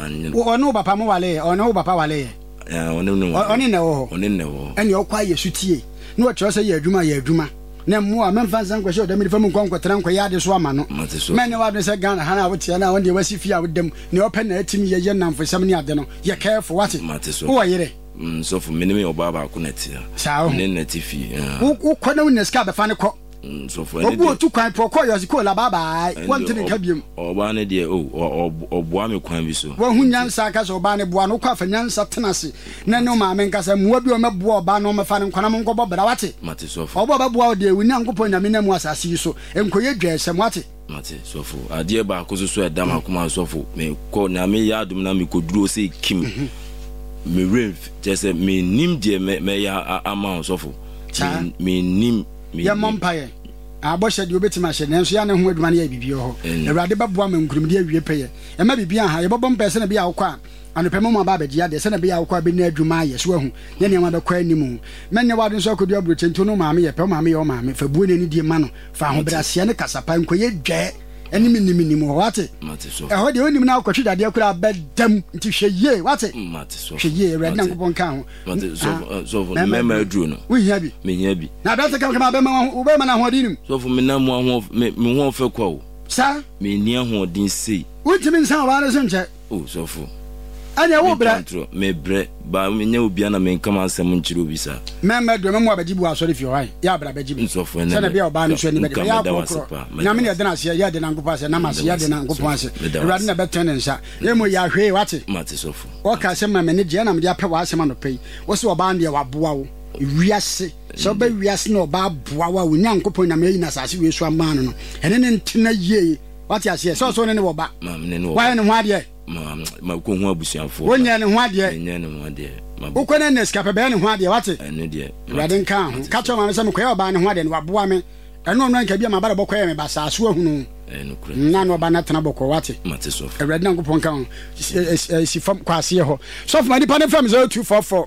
ono papa mo wale ono papa wale ono ne wo eni ukwa yesutie na o kyo se ye adwuma na mo a memfa nsan kwahye o da mi fa mu nkwankwatara nkwa ade so ama no me ne wadne se Ghana ha na wotia na wonde wasi fi a wodam ne open na atimi ye namfosam ne ade no ye careful wate wo yere so for minimum obaba ko netia ne netifi wo ko na wona ska be fa ne ko so for obu otu kwan po ko yo ko la baba wonte ne ka biem oba ne de oboa me kwan bi so wo hu nyansa ka so oba ne boa no kwa fa nyansa tenase na ne ma me nkasa muwa bi o meboa oba no mefa ne nkwana mo nkobɔ bra wate mate so for oba ba boa o de wi nyankopɔ nyame na mu asase so enkoye dwesem wate mate so for ade ba ko so edam akoma so for me ko na me ya adum na me koduro se kim me ref just me nim de me ya ama so for me nim ya mompaye abɔhyɛ de obetima hyɛ nanso ya ne ho adwuma ne ya bibie ho awurade bɛboa ma nkurumde awie pɛyɛ ɛma bibia ha yɛbɔbɔ mpɛ sɛ na bia wokɔ a anopɛma mu aba abɛgye ade sɛ na bia wokɔ a bɛni adwuma ayɛ so ahu ne nneɛma bɛkɔ anim mɛnyɛ wade nso akɔdu aburokyɛnto no maame yɛ pɛ maame yɛ maame fa buo ne die ma no fa ahobrɛaseɛ ne kasapa nkɔyɛ dwɛ ɛne miniminim hɔ wate ɛhɔ deɛ onim na akɔtwe dadeɛ kora bɛdam nti hwɛ yie wate hwɛ yie awurade nyankopɔn ka ho mɛma aduro no wohia bi mehia bi na bɛsɛ kama wobɛma no ahoɔden nim sɔfo mena mu me ho fɛ kwa o saa menni ahoɔden sei wontimi nsa wɔbaa no so nkyɛ o sɔfo ɛnɛ wo brɛ mebrɛ ba menyɛ obia na menkama asɛm nkyerɛ obi saa mɛmɛ dɔ mɛmu abɛgye bu asɔre fie hɔ yɛ abra bɛgye bu sɛne bia ɔbaa no so ani bɛgye yɛ akɔkorɔ nyame ne ɛdena aseɛ yɛ de nankopɔn ase nam ase yɛ de nankopɔn ase awurade na bɛtɛn ne nsa yɛ mu yɛ ahwee wate mate sɔfo wɔka asɛm ma m'ani gyeɛ na mede apɛ w'asɛm anɔpɛ yi wo sɛ ɔbaa no deɛ waboa wo wiase sɛ ɔbɛ wiase na ɔbaa boa wo a onyankopɔn nyame ayi na asase wei so amaa no no ɛne ne ntena yie wate aseɛ sɛ ɔsɛ wo ne ne wɔba wayɛ ne ho adeɛ ma ko ho abusuafo wonya ne ho adeɛ nya ne ho adeɛ wokɔ ne neskape bɛyɛ ne ho adeɛ wate ɛno deɛ awurade nka ho ka kyerɛ ma me sɛ mekɔyɛ ɔbaa ne ho adeɛ no waboa me ɛno ɔno anka bia mabara bɔkɔyɛ me basaaso ahunu na no ɔba no tena bɔkɔ wate awurade nyankopɔn ka ho si fam kɔ aseɛ hɔ sɔfo ma nipa ne fam 0244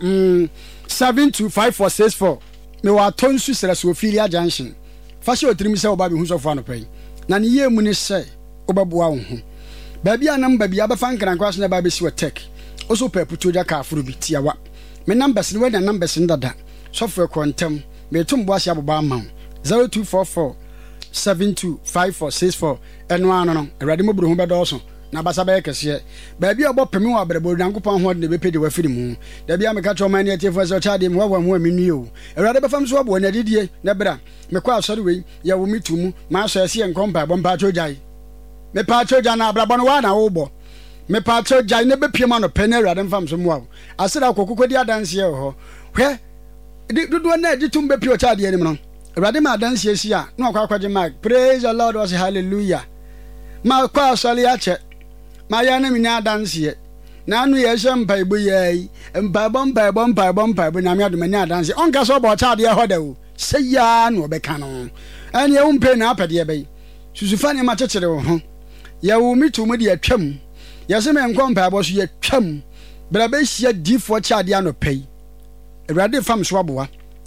725464 mewɔ atɔ nsu srɛ so ofiria junction fa hyɛ otirim sɛ woba bɛhu sɔfo anɔpɛ yi na ne yɛ mu ne sɛ wobɛboa wo ho baabi a nam baabi abɛfa nkrankwa so na ba bɛsi wɔ tek oso pɛ puto gya ka aforo bi tiawa me numbers ne wɛda numbers ne dada sɔfo kɔntɛm me tom bo ahyɛ aboba ama 0244 725464 ɛno ano no awurade mobro ho bɛdɔɔso na basa bɛyɛ kɛseɛ baabi a ɔbɔ pɛmi wɔ abrɛbɔ nyankopɔn ho de bɛpɛ de wafiri mu dabi a meka kyerɛ ɔman ne atiefo sɛ ɔkyɛ de mu wawa ho amenu o awurade bɛfam so wabɔ na didie na bra mekɔ asɔre wei yɛwo metu mu ma asɔ ɛsi yɛ nkɔmpa bɔ mpa atwogyae mepa atwogya na abrabɔ no wa na wobɔ mepa atwogyae ne bɛpie ma no pɛ na awurade mfam so mu wa asɛda akɔkɔkɔ di adanseɛ wɔ hɔ hwɛ dodoɔ na agye tom bɛpie ɔkyɛ adeɛ nim no awurade ma adanseɛ si a na ɔkɔ akɔgye mark praise the lord was hallelujah ma kɔ asɔre akyɛ ma yɛ ne menya adanseɛ na ano yɛhyɛ mpaebɔ yɛi mpaebɔ nyame adom ani adanseɛ ɔnka sɛ ɔbɔ ɔkyɛ adeɛ hɔ da o sɛ yaa na ɔbɛka no ɛne ɛwo mpɛ na apɛdeɛ bɛyi susufa nneɛma kyekyere wo ho yɛwo meto mu de yɛtwam yɛsɛ me nkɔ mpaebɔ so yɛtwam bra bɛhyia diifoɔ kyɛ adeɛ anɔpɛ yi awurade fam so aboa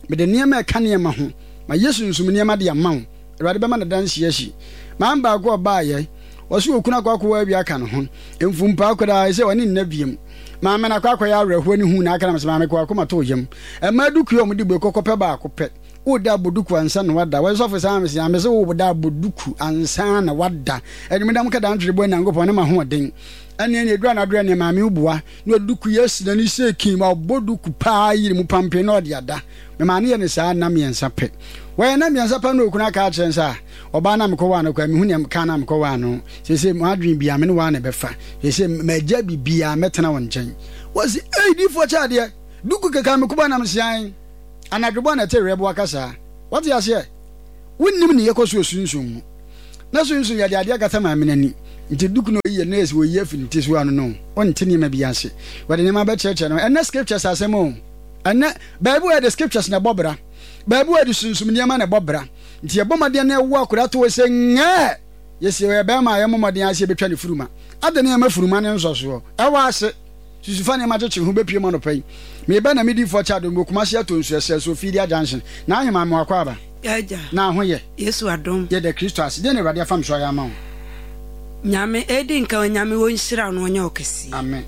me de niam e ka niam ho ma Yesu nsum niam de amaw Awurade be ma na dan hye hye ma mba go ba ye osu okuna kwakwa abi aka no ho emfumpa akoda se woni nnabiem ma me na kwakwa ya awreho ni hu na aka na me ma me kwakwa ma to yem e ma duku yo mudi beko kope ba akopɛ wo da boduku ansa na wada wo so fesa me se amese wo da boduku ansa na wada edumdam ka dan twere bo na ngopɔ ne ma ho den ane ne edura na dura ne ma me ubua na duku yes na ni se kin ma boduku pa yiri mu pampe na odi ada me ma ne ye ne saa na me ensa pe wo na me ensa pa na okuna ka akyen sa oba na me ko wa na kwa me hu ne ka na me ko wa no se mo adwin bia me ne wa na befa se magya bibia metena won nkyɛn was di for chade duku keka me kuba na me sian anadwobo na te rebo akasa what you say wonnim ne yekoso sunsun na sunsun ya de ade akata ma me nani nti duku no ye na esi wo ye finiti so anu no onti ne ma bi ase wade ne ma be cheche no and scriptures asemo and bible where the scriptures na bobra bible where the sunsun ne ma na bobra nti ye bomade na ewo akura to se nga yesi we be ma ye momade ase betwa ne furuma ade ne ma furuma ne nsoso e wa ase susufa ne ma cheche hu be pie ma no pai me be na me di for chado mo kuma sia to nsu ese so fidia junction na ahema me akwa ba yaja na ho ye Yesu adom ye de Kristo ase de ne radio fam so ya ma nyame edi nka nyame won hira no nya okesi amen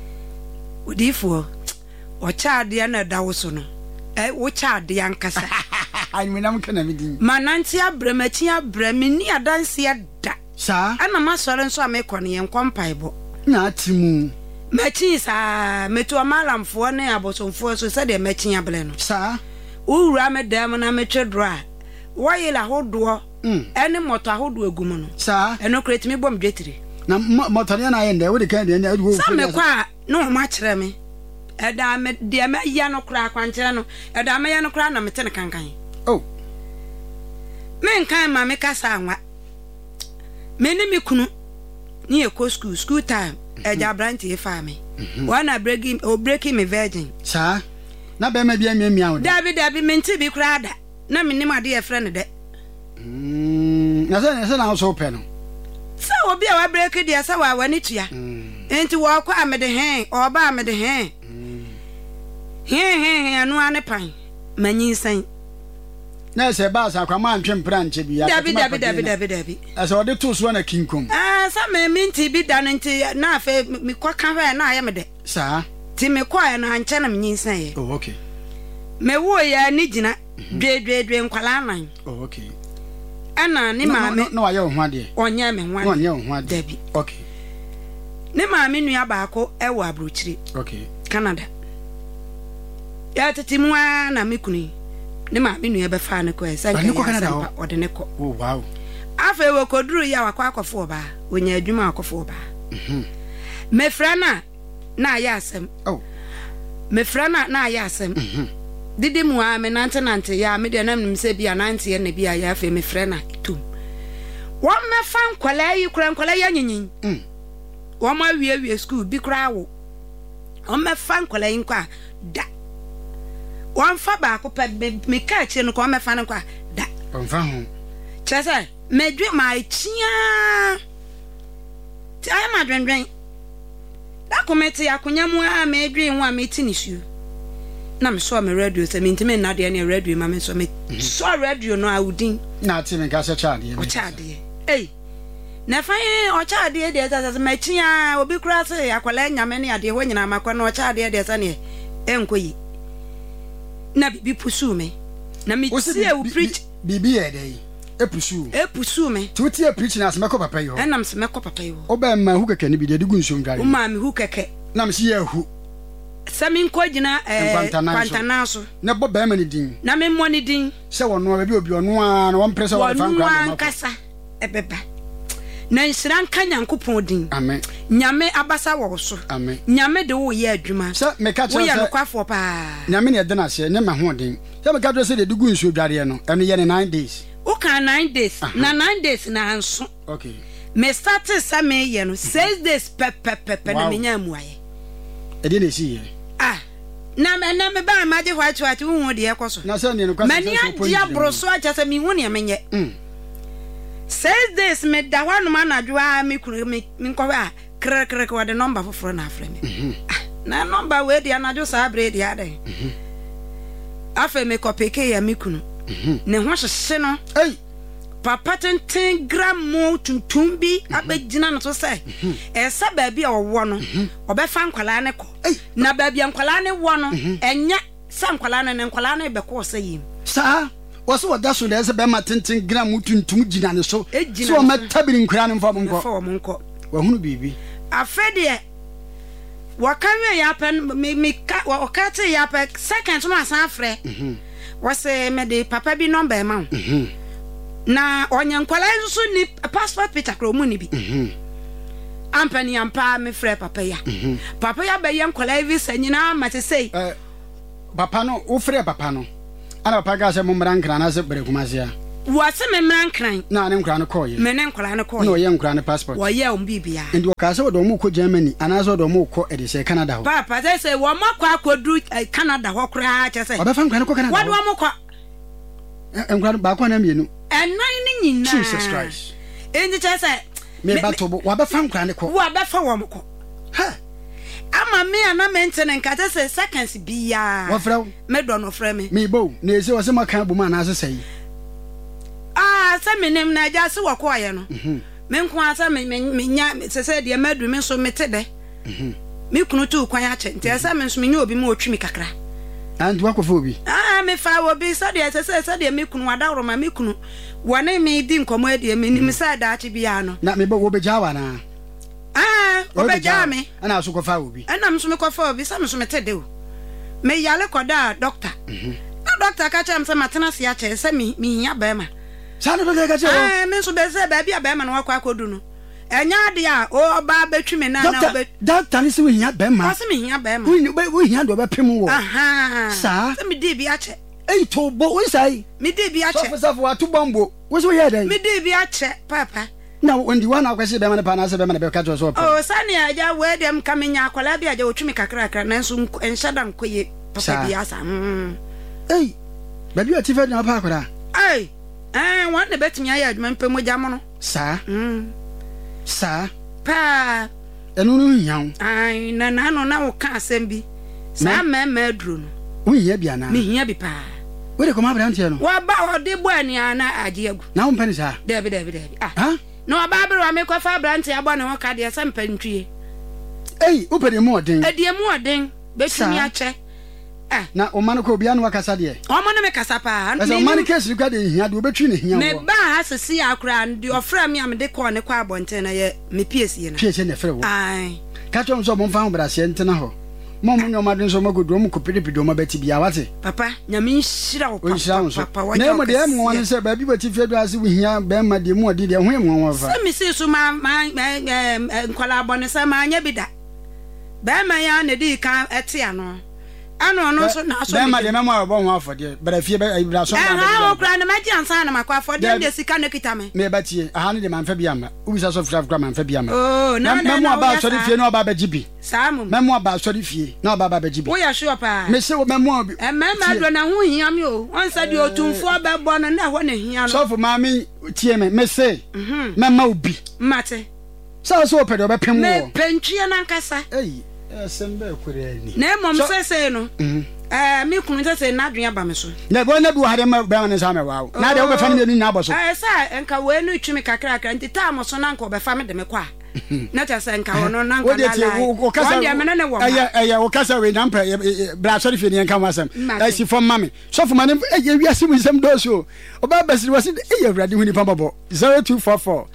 odifo o chaade na dawo so no wo chaade ankasa ai me nam kana me din mananti abramachi abrami ni adanse da sa ana masore nso amekone yen kwampaibo na atimu machi sa metu amalamfo ne abosomfo so se de machi abre no sa ura me dem na metwedro wayela hodo ene moto ahodo agum no sa eno kretimi bom dwetire na moto ne na ayende wo de kan de nya wo sa me kwa no ma kire me eda me de me ya no kra kwankire no eda me ya no kra na mete ne kankan oh men kan ma me kasa anwa me ne me kunu ni e ko school time eja branti e fa me wana breaking me virgin sa na be ma bia miamia wo dabi menti bi kra da na me nim ade e frɛ ne de na se na so pe no sa obi a wa break dia sa wa wani tua enti wo kwa amede hen oba amede hen hen anu ane pan manyin san na se ba sa kwa ma ntwe mpra nche bia dabi asa ode to so na kinkom sa me minti bi da nti na afa mi kwa kan hwe na ayemede sa ti me kwa na anche na manyin san ye oh okay me wo ya ni gina dwe nkwala nan oh okay ana ni maame no aye ho ade onye me ho ade onye ho ade dabi okay ni maame nua baako ewo abrochiri okay Canada ya tetimu na mekuni ni maame nua be fa ne ko esa Canada ode ne ko oh wow afa we koduru ya wakwa akofo oba onya adwuma akofo oba me frana na ya asem oh me frana na ya asem didi mu a me nante ya me de nam se bia nante ye na bia ya fe me frana itum won me fa nkwala yi kura nkwala ya nyinyin won ma wie school bi kura wo won me fa nkwala yi nkwa da won fa ba ko pe me ka chi no ko me fa nkwa da won fa ho chese me dwe ma chia ti ay ma dwen da kometi akonya mu a me dwe ho a me ti ni su na me so me radio se me ntime na de na radio ma me so me so radio no awudin na ti me ka se chade o chade na fa o chade de se me chia obi kura se akwala nyame ne ade ho nyina makwa na o chade de se ne enkoyi na bibi pusu me na me tie u preach bibi e dey epusu me tuti e preach na se me ko papa yo enam se me ko papa yo oba ma hu keke ne bi de gu nsom dware o ma me hu keke na me si ya hu Samin ko gina kwantana so na bo ba ma ni din na me mo ni din se wono ba bi obi ono a na won presa wo fa nkwa no kasa ebeba na nsiran ka Nyankopon din amen nyame abasa wo so amen nyame de wo ye adwuma se me ka wo ye no kwafo pa nyame ne de na se ne ma ho den se me ka do se de dugu nsu dware no eno ye ne 9 days o ka 9 days na 9 days na anso okay me start sa me ye no 6 days pe na me nya muaye edi na si ye na me ba ma je hwa hu de ekoso na se ne no kwasa mani dia broso acha se mi hu ne menye 6 days me da hwanu ma na dwa me kuru me nko ba kre ko de number foforo na afre me na number we dia na jo sa bre dia de afa me kopeke ya mikunu ne ho hyehye no papa tenten gram mo tuntum bi abegina no to say esa ba bi a wo no obefa nkwala ne ko na ba bi nkwala ne wo no enya sa nkwala ne nkwala ne be ko sayim sa waso wada so de ese be ma tenten gram mo tuntum gina ne so so ma tabiri nkwala ne mfa mo nko wa hunu bibi afede wakanwe ya pen me wakati ya pe second no asan afre wase me de papa bi number ma na onye nkwala nso ni passport picture kro mu ni bi ampani ampa me frɛ papa ya be ye nkwala visa nyina mate sei papa no wo frɛ papa no ana papa ga se mo mran kran na se bere kumase ya wase me mran kran na ne nkran ko ye me ne nkwala ne ko ye no ye nkran ne passport wo ye on bibia ndi wo ka se wo do mo ko Germany ana se wo do mo ko edise Canada ho papa say wo mo kwa akodu Canada ho kra che say obefa nkran ko Canada wo do mo ko nkran ba ko na mienu enan ni nyina Jesus Christ endi che say me ba to wo ba fa nkran ko wo ba fa wo mo ko ha ama me ana maintain nka che say seconds bia wo frɛ me do no frɛ me bo na ese wo se makan bu ma na ase sei sa menem na ja se wakoye no me nko asa me nya se de madu me so mete de me kunu tu kwan ache nti asa me so me nya obi ma otwi me kakra and wakofo obi me fa obi so de se de me kunu wadawro ma me kunu wone me di nkomo ade me nim sa da ache bia no na me bo wo beja wa na obeja me ana so kofa obi ana me so me kofa obi sa me so mete de o me yale koda doctor na doctor ka cha me se matena se ache se me hia ba ma sanu be ga che o me so be se ba bia ba ma no wakwa kodu no enya de a o ba betwi me na na doctor ni se we hia ba ma o se me hia ba ma we hia do be pem wo sa se me di bi ache to bo we sai me di bi ache so for atu bombo we so here dey me di bi ache papa na ndi wana akwese be ma na pa na se be ma na be ka to so o sani aja we dem kamenya akwala bi aja otwi me kakra kakra na nso enhyada nkoye papa bi asa ba bi ati fe na pa akwara wan ne betimi aye adwuma mpem ogya mo no sa pa enu no hian na no na wo ka asem bi sa mema aduro no wo hia bia na me hia bi pa we de ko ma brantie no wa ba ode bo ani ana aje agu na wo mpani sa debi no wa ba bro me ko fa brantie abo ne ho ka de sa mpantwie wo pede mu odin edie mu odin betimi ache na o man ko obi anu akasa de o man me kasa pa me man case kwa de hia de obetwi ne hia wo me ba asisi akura de ofra me am de ko ne kwa abonten na ye me PS na PS ne frɛ wo ka twom so mo fa ho brase ntena ho mo mo nyoma de so magodo mo kopede ma beti bia wate papa nyame nhira wo papa na mo de mo wan se ba bi beti fedu ase wo hia be ma de mo odi de ho mo wan fa se mi se so ma nkwala abone se ma anya bi da ba ma ya ne di kan ete ano ano no so na so be ma de memo abo ho afode bra fie be ibra so na o kra na ma ji ansa na makwa afode de sika ne kita me ba tie aha ne de man fa bia ma ubisa so fra fra man fa bia ma na memo aba so de fie na oba ba jibi samu memo aba so de fie na oba ba jibi wo ya sure pa me se wo memo obi mema do na ho hia me o won sa de otumfo ba bo no na ho na hia no so for mami tie me se mema obi mate so opede oba pem wo me pentwie na nkasa sembe kurani na mom sese no me kunu sese na adwen aba me so na go na bi hade ma ba ne sa me wa na de wo be fa ne ni na boso sa enka we no twimi kakra kakra nti ta mo so na nka obe fa me de me kwa na ta se nka wono na nka na la wo de me ne wo wo kasa we na mpa bra so de fi ne nka wasam si fo mame so fo mane wi asim nsem do so oba basiri wasi awrade hu ni pa bobo 0244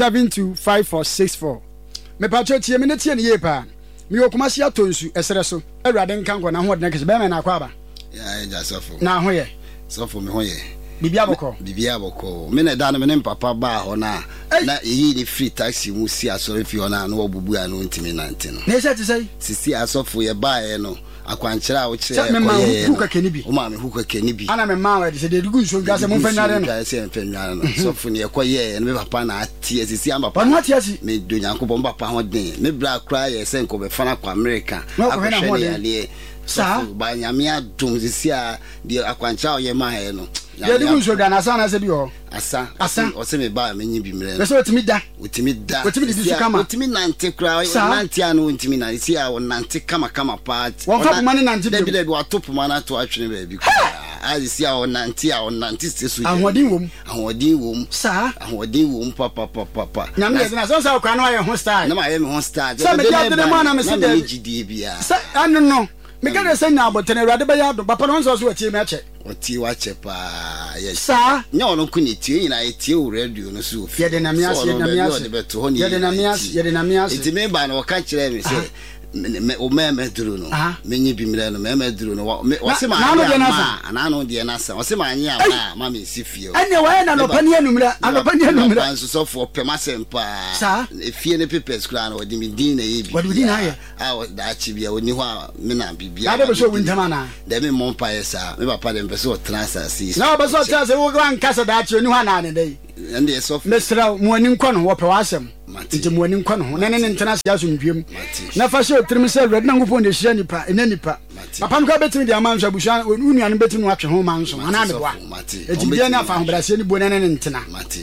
725464 me pa cho tie me ne tie ne ye pa mi okuma sia tonsu esere so awrade nka ngo na ho de kese be me na kwa ba ya ja sofo na ho ye sofo me ho ye bibia boko me na da no me ne papa ba ho na eyi ni free taxi mu si asore fi ho na no obubu anu ntimi nante no na se ti sei sisi asofo ye ba ye no akwankyera wo kire me ma huka kenibi o ma me huka kenibi ana me ma we de se de dugu nso gase mo fanyare no gase mfanyare no sofo ne ekoye me papa na atie sisi am papa no atie si me do nyankopon papa ho den me bra kra ye se nko be fana kwa America akwhwe ne ale sa ba nyame adom sisi a de akwankyera ye ma he no ya dugu nso ga na sa na se bi ho asa o se me ba me nyi bi mre no so otimi da otimi di su kama otimi nante kra nante anu otimi na isi a nante kama pa won fa puma ne nante bi wa to puma na to atwene ba bi azisi a onanti sesu ahodi wom sa ahodi wom papa na me na so kwa no aye ho style na ma ye me ho style so me dey de man na me se dey gidi bia sa anu no me ga dey say na abotene Awurade be ya do papa no so watie me ache oti wache pa yes sa nya ono kuni tie nyina etie o radio no so ye de na me ase ye de na me ase iti me ba na waka kire me say o me duru no menyi bi mire no me duru no wose ma na no de na sa wose ma anya ma me sifie o anya wa na no pani anumra anso so for pema sempa efie ne papers kura na odi mi din na ye bi wodi din na ye da chi bia oni ho me na bibia da be so wintama na da me mon pa yesa me papa dem pese o transfer si na be so transfer wo gran kasa da chi oni ho na ne dai and the so mesra mo ani nkɔ no wo pe wasɛm nti mo ani nkɔ no ne ntena sia so ntwem na fa hye otirim sɛ Awurade na ngopɔ de hyia nipa ena nipa papa nka betimi de amanso abusuan unu anu betimi no atwe ho manso ana me boa eti bia na fa ho brase ni bo ne ntena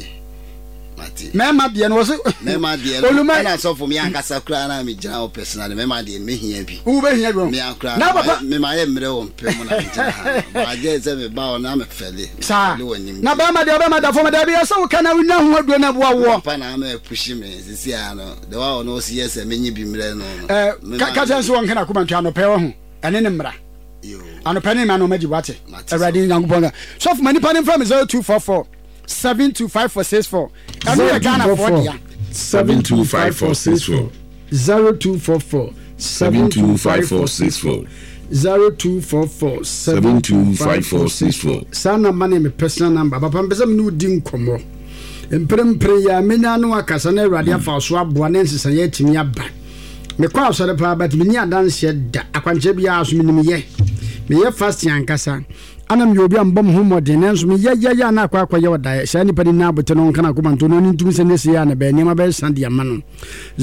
mema de no wo mema de no na so for me ankasa kra na me gina o personal mema de me hia bi wo be hia bi me akra na papa me ma ye mre wo mpem na gina ba je se me ba o na me fele na ba ma de fo ma de bi so kana wi na ho adu na boa wo papa na me pushi me sisi ano de wa o no si yes me nyi bi mre no ka sense won kana kuma ntwa no pe wo ho ene ne mra ano pe ne ma no maji wate Awurade nyankopon so for mani pa ne from 0244 725464 and we are Ghana for dia 725464 0244 725464 0244 725464 sana mane me personal number papa mpesa me no di nkomo emprempre ya menya no akasa na Awurade afa so aboa na nsesa ya timi aba me kwa asore pa but me ni adanse da akwanche bia aso me nim ye me ye fast yankasa anam yobi ambom ho modern enso me ya na akwa ye oda sha ni padi na abote no kana ko manto no ntumi se nesi ya na be ni ma be san dia ma no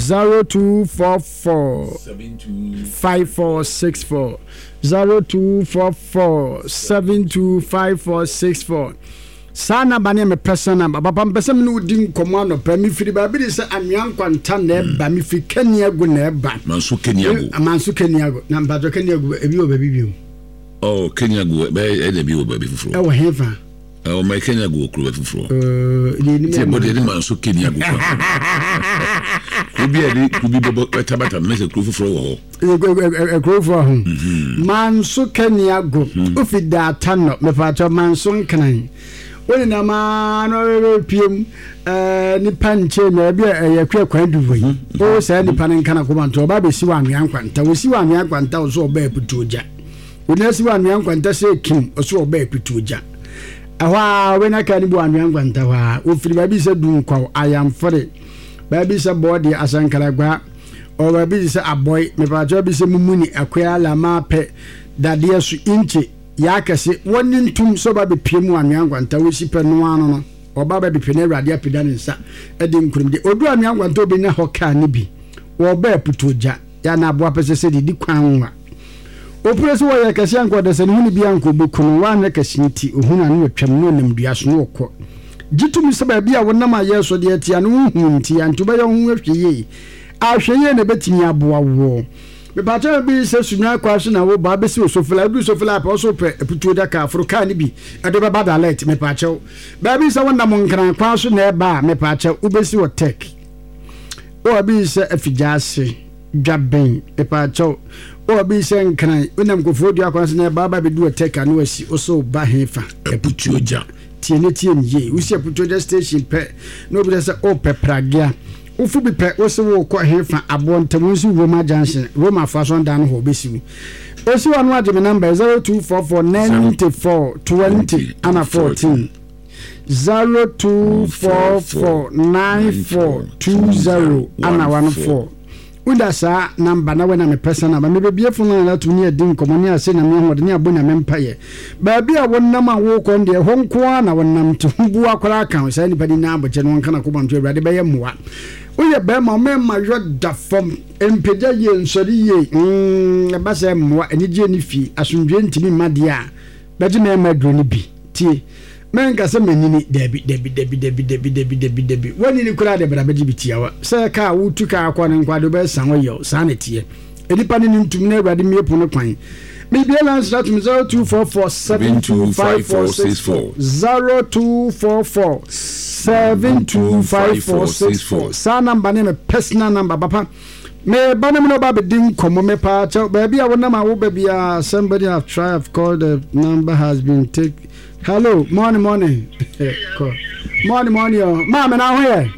0244 725464 0244 725464 sana bane me personal papa mpesem no di nkomo no pa mi firi ba bi se anwan kwanta na ba mi fi kaniago na ba manso kaniago na mbajo kaniago ebi o ba bibium oh kaniago be e bi o ba bi fufuro e wo hefa o mai kaniago kuro ba fufuro ti body ni manso kaniago kubi bobo tabata mese kuro fufuro wo kuro fufuro manso kaniago ofida tano me pa manso nkan woni na ma no piem ni panche na bia yakwa kwan duwoi o sa ni panen kana ko manto ba be si wa anwan kwanta wo si wa anwan kwanta so ba eputoja woni si wa anwan kwanta se kim so ba eputoja ahwa we na ka ni bu anwan kwanta wa o firi ba bi se dun kwa ayam fore ba bi se body asankara gwa o ba bi se aboy me pa jo bi se mumuni akwa la ma pe dade su inche ya kase woni ntum so ba be piemu anwangwanta wo sipe no ano no oba ba be pene Awurade apida ne nsa edi nkurumde odu anwangwanta obi na hoka ne bi wo ba putoja ya na abo apese se di kwanwa opure so wo ya kase anko de se ne huni bi anko bokunu wa na kase nti ohuna ne twam no nam dua so no okọ gitumi se ba bia wonam ayeso de atia no hu nti antuba ye hu ahweye ahweye ne betimi aboa wo me pato bi se sunya kwa so na wo ba be se osofela du sofela pa so pe eputu da ka afroka ni bi ade ba bad alert me pacho ba bi se wona mo nkran kwa so na e ba me pacho ubesi wo tech o bi se afijase dwaben me pacho o bi se nkran wona mkofo du akwa so na e ba be du tech anu asi o so ba hefa eputu oja tiene ye usi eputu da station pe no bi se o pe pragia ufu bi pe wo se wo ko hefa abontam nsu Roma Junction Roma fason dan ho besiwu osi wanu adime number 02449420 ana 14 02449420 ana 14 unda sa number na wena me personal ba me bebie funu na tu ni edin komoni ase na me hode ni abonya me mpaye ba bia wonnam a wo kon de honko na wonnam to bu akwara kan sa ni padi na aboje no kana ko bantu Awurade be ye moa oye be ma me ma yoda fom empeja ye nsori ye ba se moa enije ni fi asundwe ntimi made a be je na ma dro ni bi tie menga se menini debi woni ni kura de bra beji bitiawa se ka wutu ka akwa ne nkwado be san yo san tie edipa ni ntum na Awurade miepu no kwan Maybe lance that 0244-725464 0244-725464. Sa number name personal number papa. Me banam no ba bedin komo me pa baby I wanna my baby somebody have tried have called the number has been taken. Hello, morning. Morning, mama na here.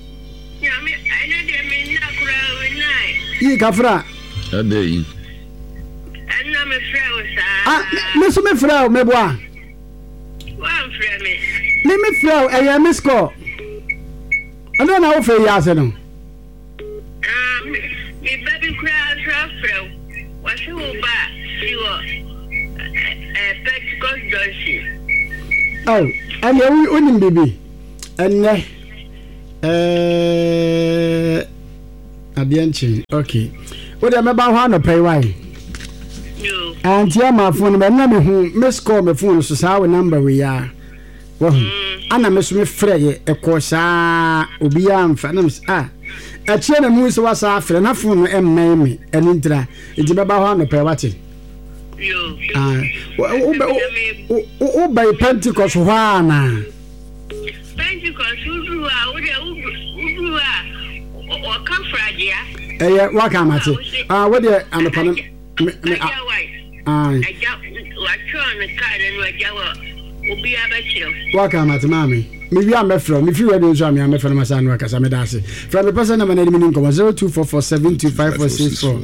Yi kafra. Adey. Ana me frɛ sa. Me so me frɛ me boa. Wan frɛ me. Me frɛ e miss call. Ana na wo frɛ ya se no. Me baby kura frɛ. Wa se wo ba si wo Pentecost Johnson. Oh, and you unim baby. And adianchi. Okay. What am about how no pay why? No. And here my phone, but na me hu miss call my phone so say our number we are. Well, ana me so me frɛ e ko saa obi am fa na me a tie na mu so wasa frɛ na phone no emmɛn me eni ntra enti beba how no pay wate. Yo. By Pentecost wana. Pentecost udua o kafragia. Waka mate. What the anopana Aja wachon card and wajawa obi abachiro. Waka mate mami. Me wi am from if you ready so am am from masan waka sa me dase. From the person na manani minim come 0244725464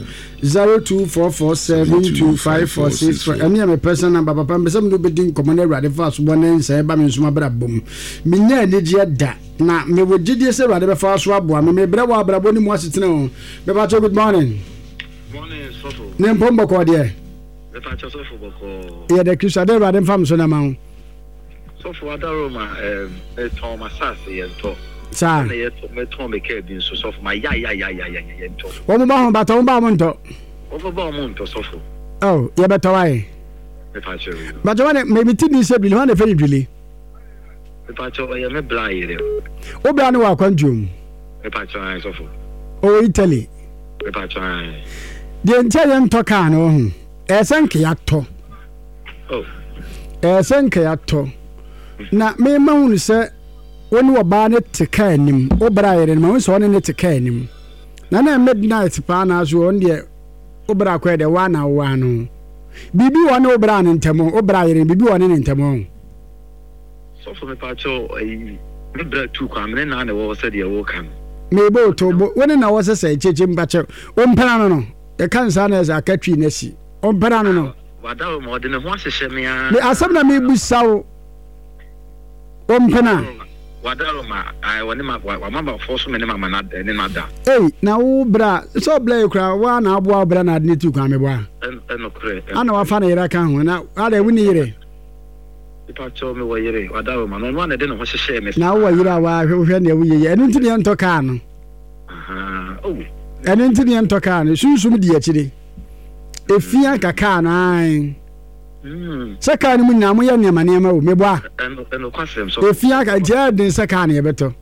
0244725464. Emi am person number papa me some no bedin come na rade fa so bonen say ba me nsuma bra bom. Me nya energy da na me wo gidie say rade be fa so aboa me bre wa brabo ni mu asetene o. Be ba good morning. Morning sofo. Ne mpombo ko de. Be fa sofo boko. Ye de Christ ade rade fam so na ma. So for Adaroma, Tom Assassin and talk. Sir, me Tom McKay, so for my ya. What about Bamonto? Over Bamonto, so for. Oh, yeah, better why? But maybe Tidney said, "Will want a very really." If I told you, I'm a blind. Oh, Brano, conjum. If I try, so for. Oh, Italy. If I try. The Italian Tocano, Esankiato. Oh, Esankiato. Na me maunu se woni oba ne teka anim obra yere ma won so woni ne teka anim na midnight pa na so won de obra kwa de wa na wa no bibi woni obra ne ntemo obra yere bibi woni ne ntemo so for me pa cho me bra tu kwa me na na wo se de wo kan me bo to woni na wo se se cheche mbache o mpana no e kan sa na za katwi na si o mpana no wada mo de ne ho ahye me a me asem na me busawo Ompana Wadaroma I want ma mama force me mama na ne nada na wo bra so bla kra wa na abo bra na ne tu kwa me boa no kre ana wa fa na yira kan ho na ada wu ni yire ipa cho me wo yire Wadaroma no no na de no ho hye me na wo yira wa hwe na wu yeye enu ntini ento ka no aha oh enu ntini ento ka no sunsum di akire efia kaka na ai saka ni munya mo ya nema wo meboa eno kwasem so efia ka jadin saka na yebeto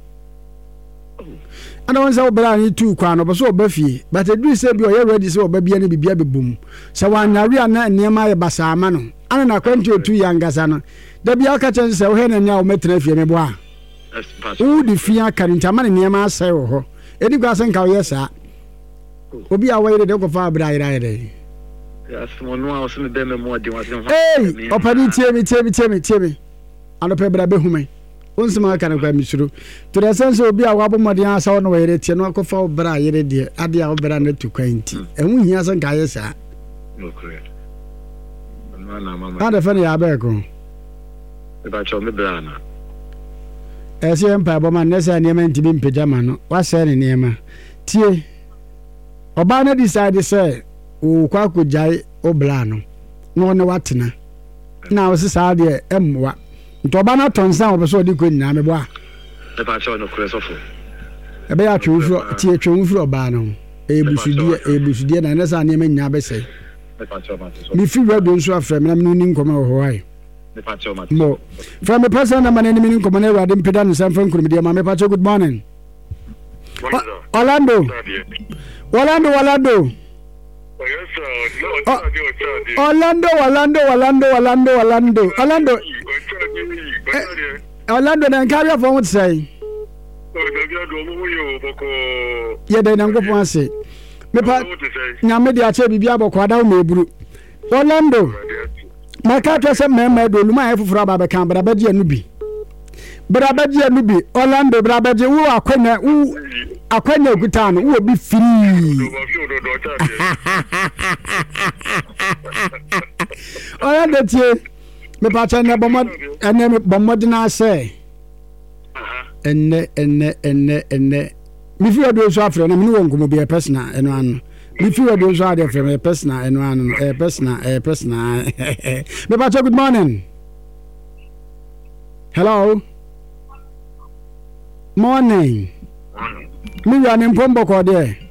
ana wonsa obra ni tu kwa no so obafie but eduru se bi o ye ready se obabia ni bibia bebum se wanare ana nema ye basa ama no ana na kwanti otu ya ngasa no da bia ka chen se wo he na nya wo metena fie meboa u di fia ka ntama na nema asai wo ho edi gwa se nka wo yesa obi a wo yire de ko fa abra yire yes mo was me be me mo di was no hey opani tie me ano pe bra be hume onsima ka na kwa misuru to the sense obi a wabo modin asa wo no yere tie no akofa obra yere de ade a obra na tu kwanti ehun hia san ka yesa no correct na mama ada fa ya be ko e ba cho me bra na ese empa bo man nesa niema ntibi mpejama no wasa ne niema tie oba na decide say o kwa ko jai obla no no ne watena na o se sa de emwa ntoba na tonsan obeso di ko nyina me boa e ba cho no kresofo e be ya twufuro tie twufuro ba no ebusudie na nesa ne me nya be sei e ba cho ma so mi fi radio nso afre me na me ni nkoma ho hai e ba cho ma mo from a person na maneni mi nkoma na radio mpeda no san fan kurumide ma me pa cho good morning Orlando Yes, Orlando na carry for what say ye de nyankopon ase me pa nyame de ache bibia bokwa da o meburu Orlando maka to se mema do luma efufura ba be kan bra ba die anu bi Orlando bra ba je wo akwanya guta no wo bi free Orlando tie me pa cha na bomod na say enne mi fi odo so afre na me won komo bi personal eno anu mi fi odo so ade afre me personal eno anu personal me pa cha good morning hello morning mi ya ni mpombo ko de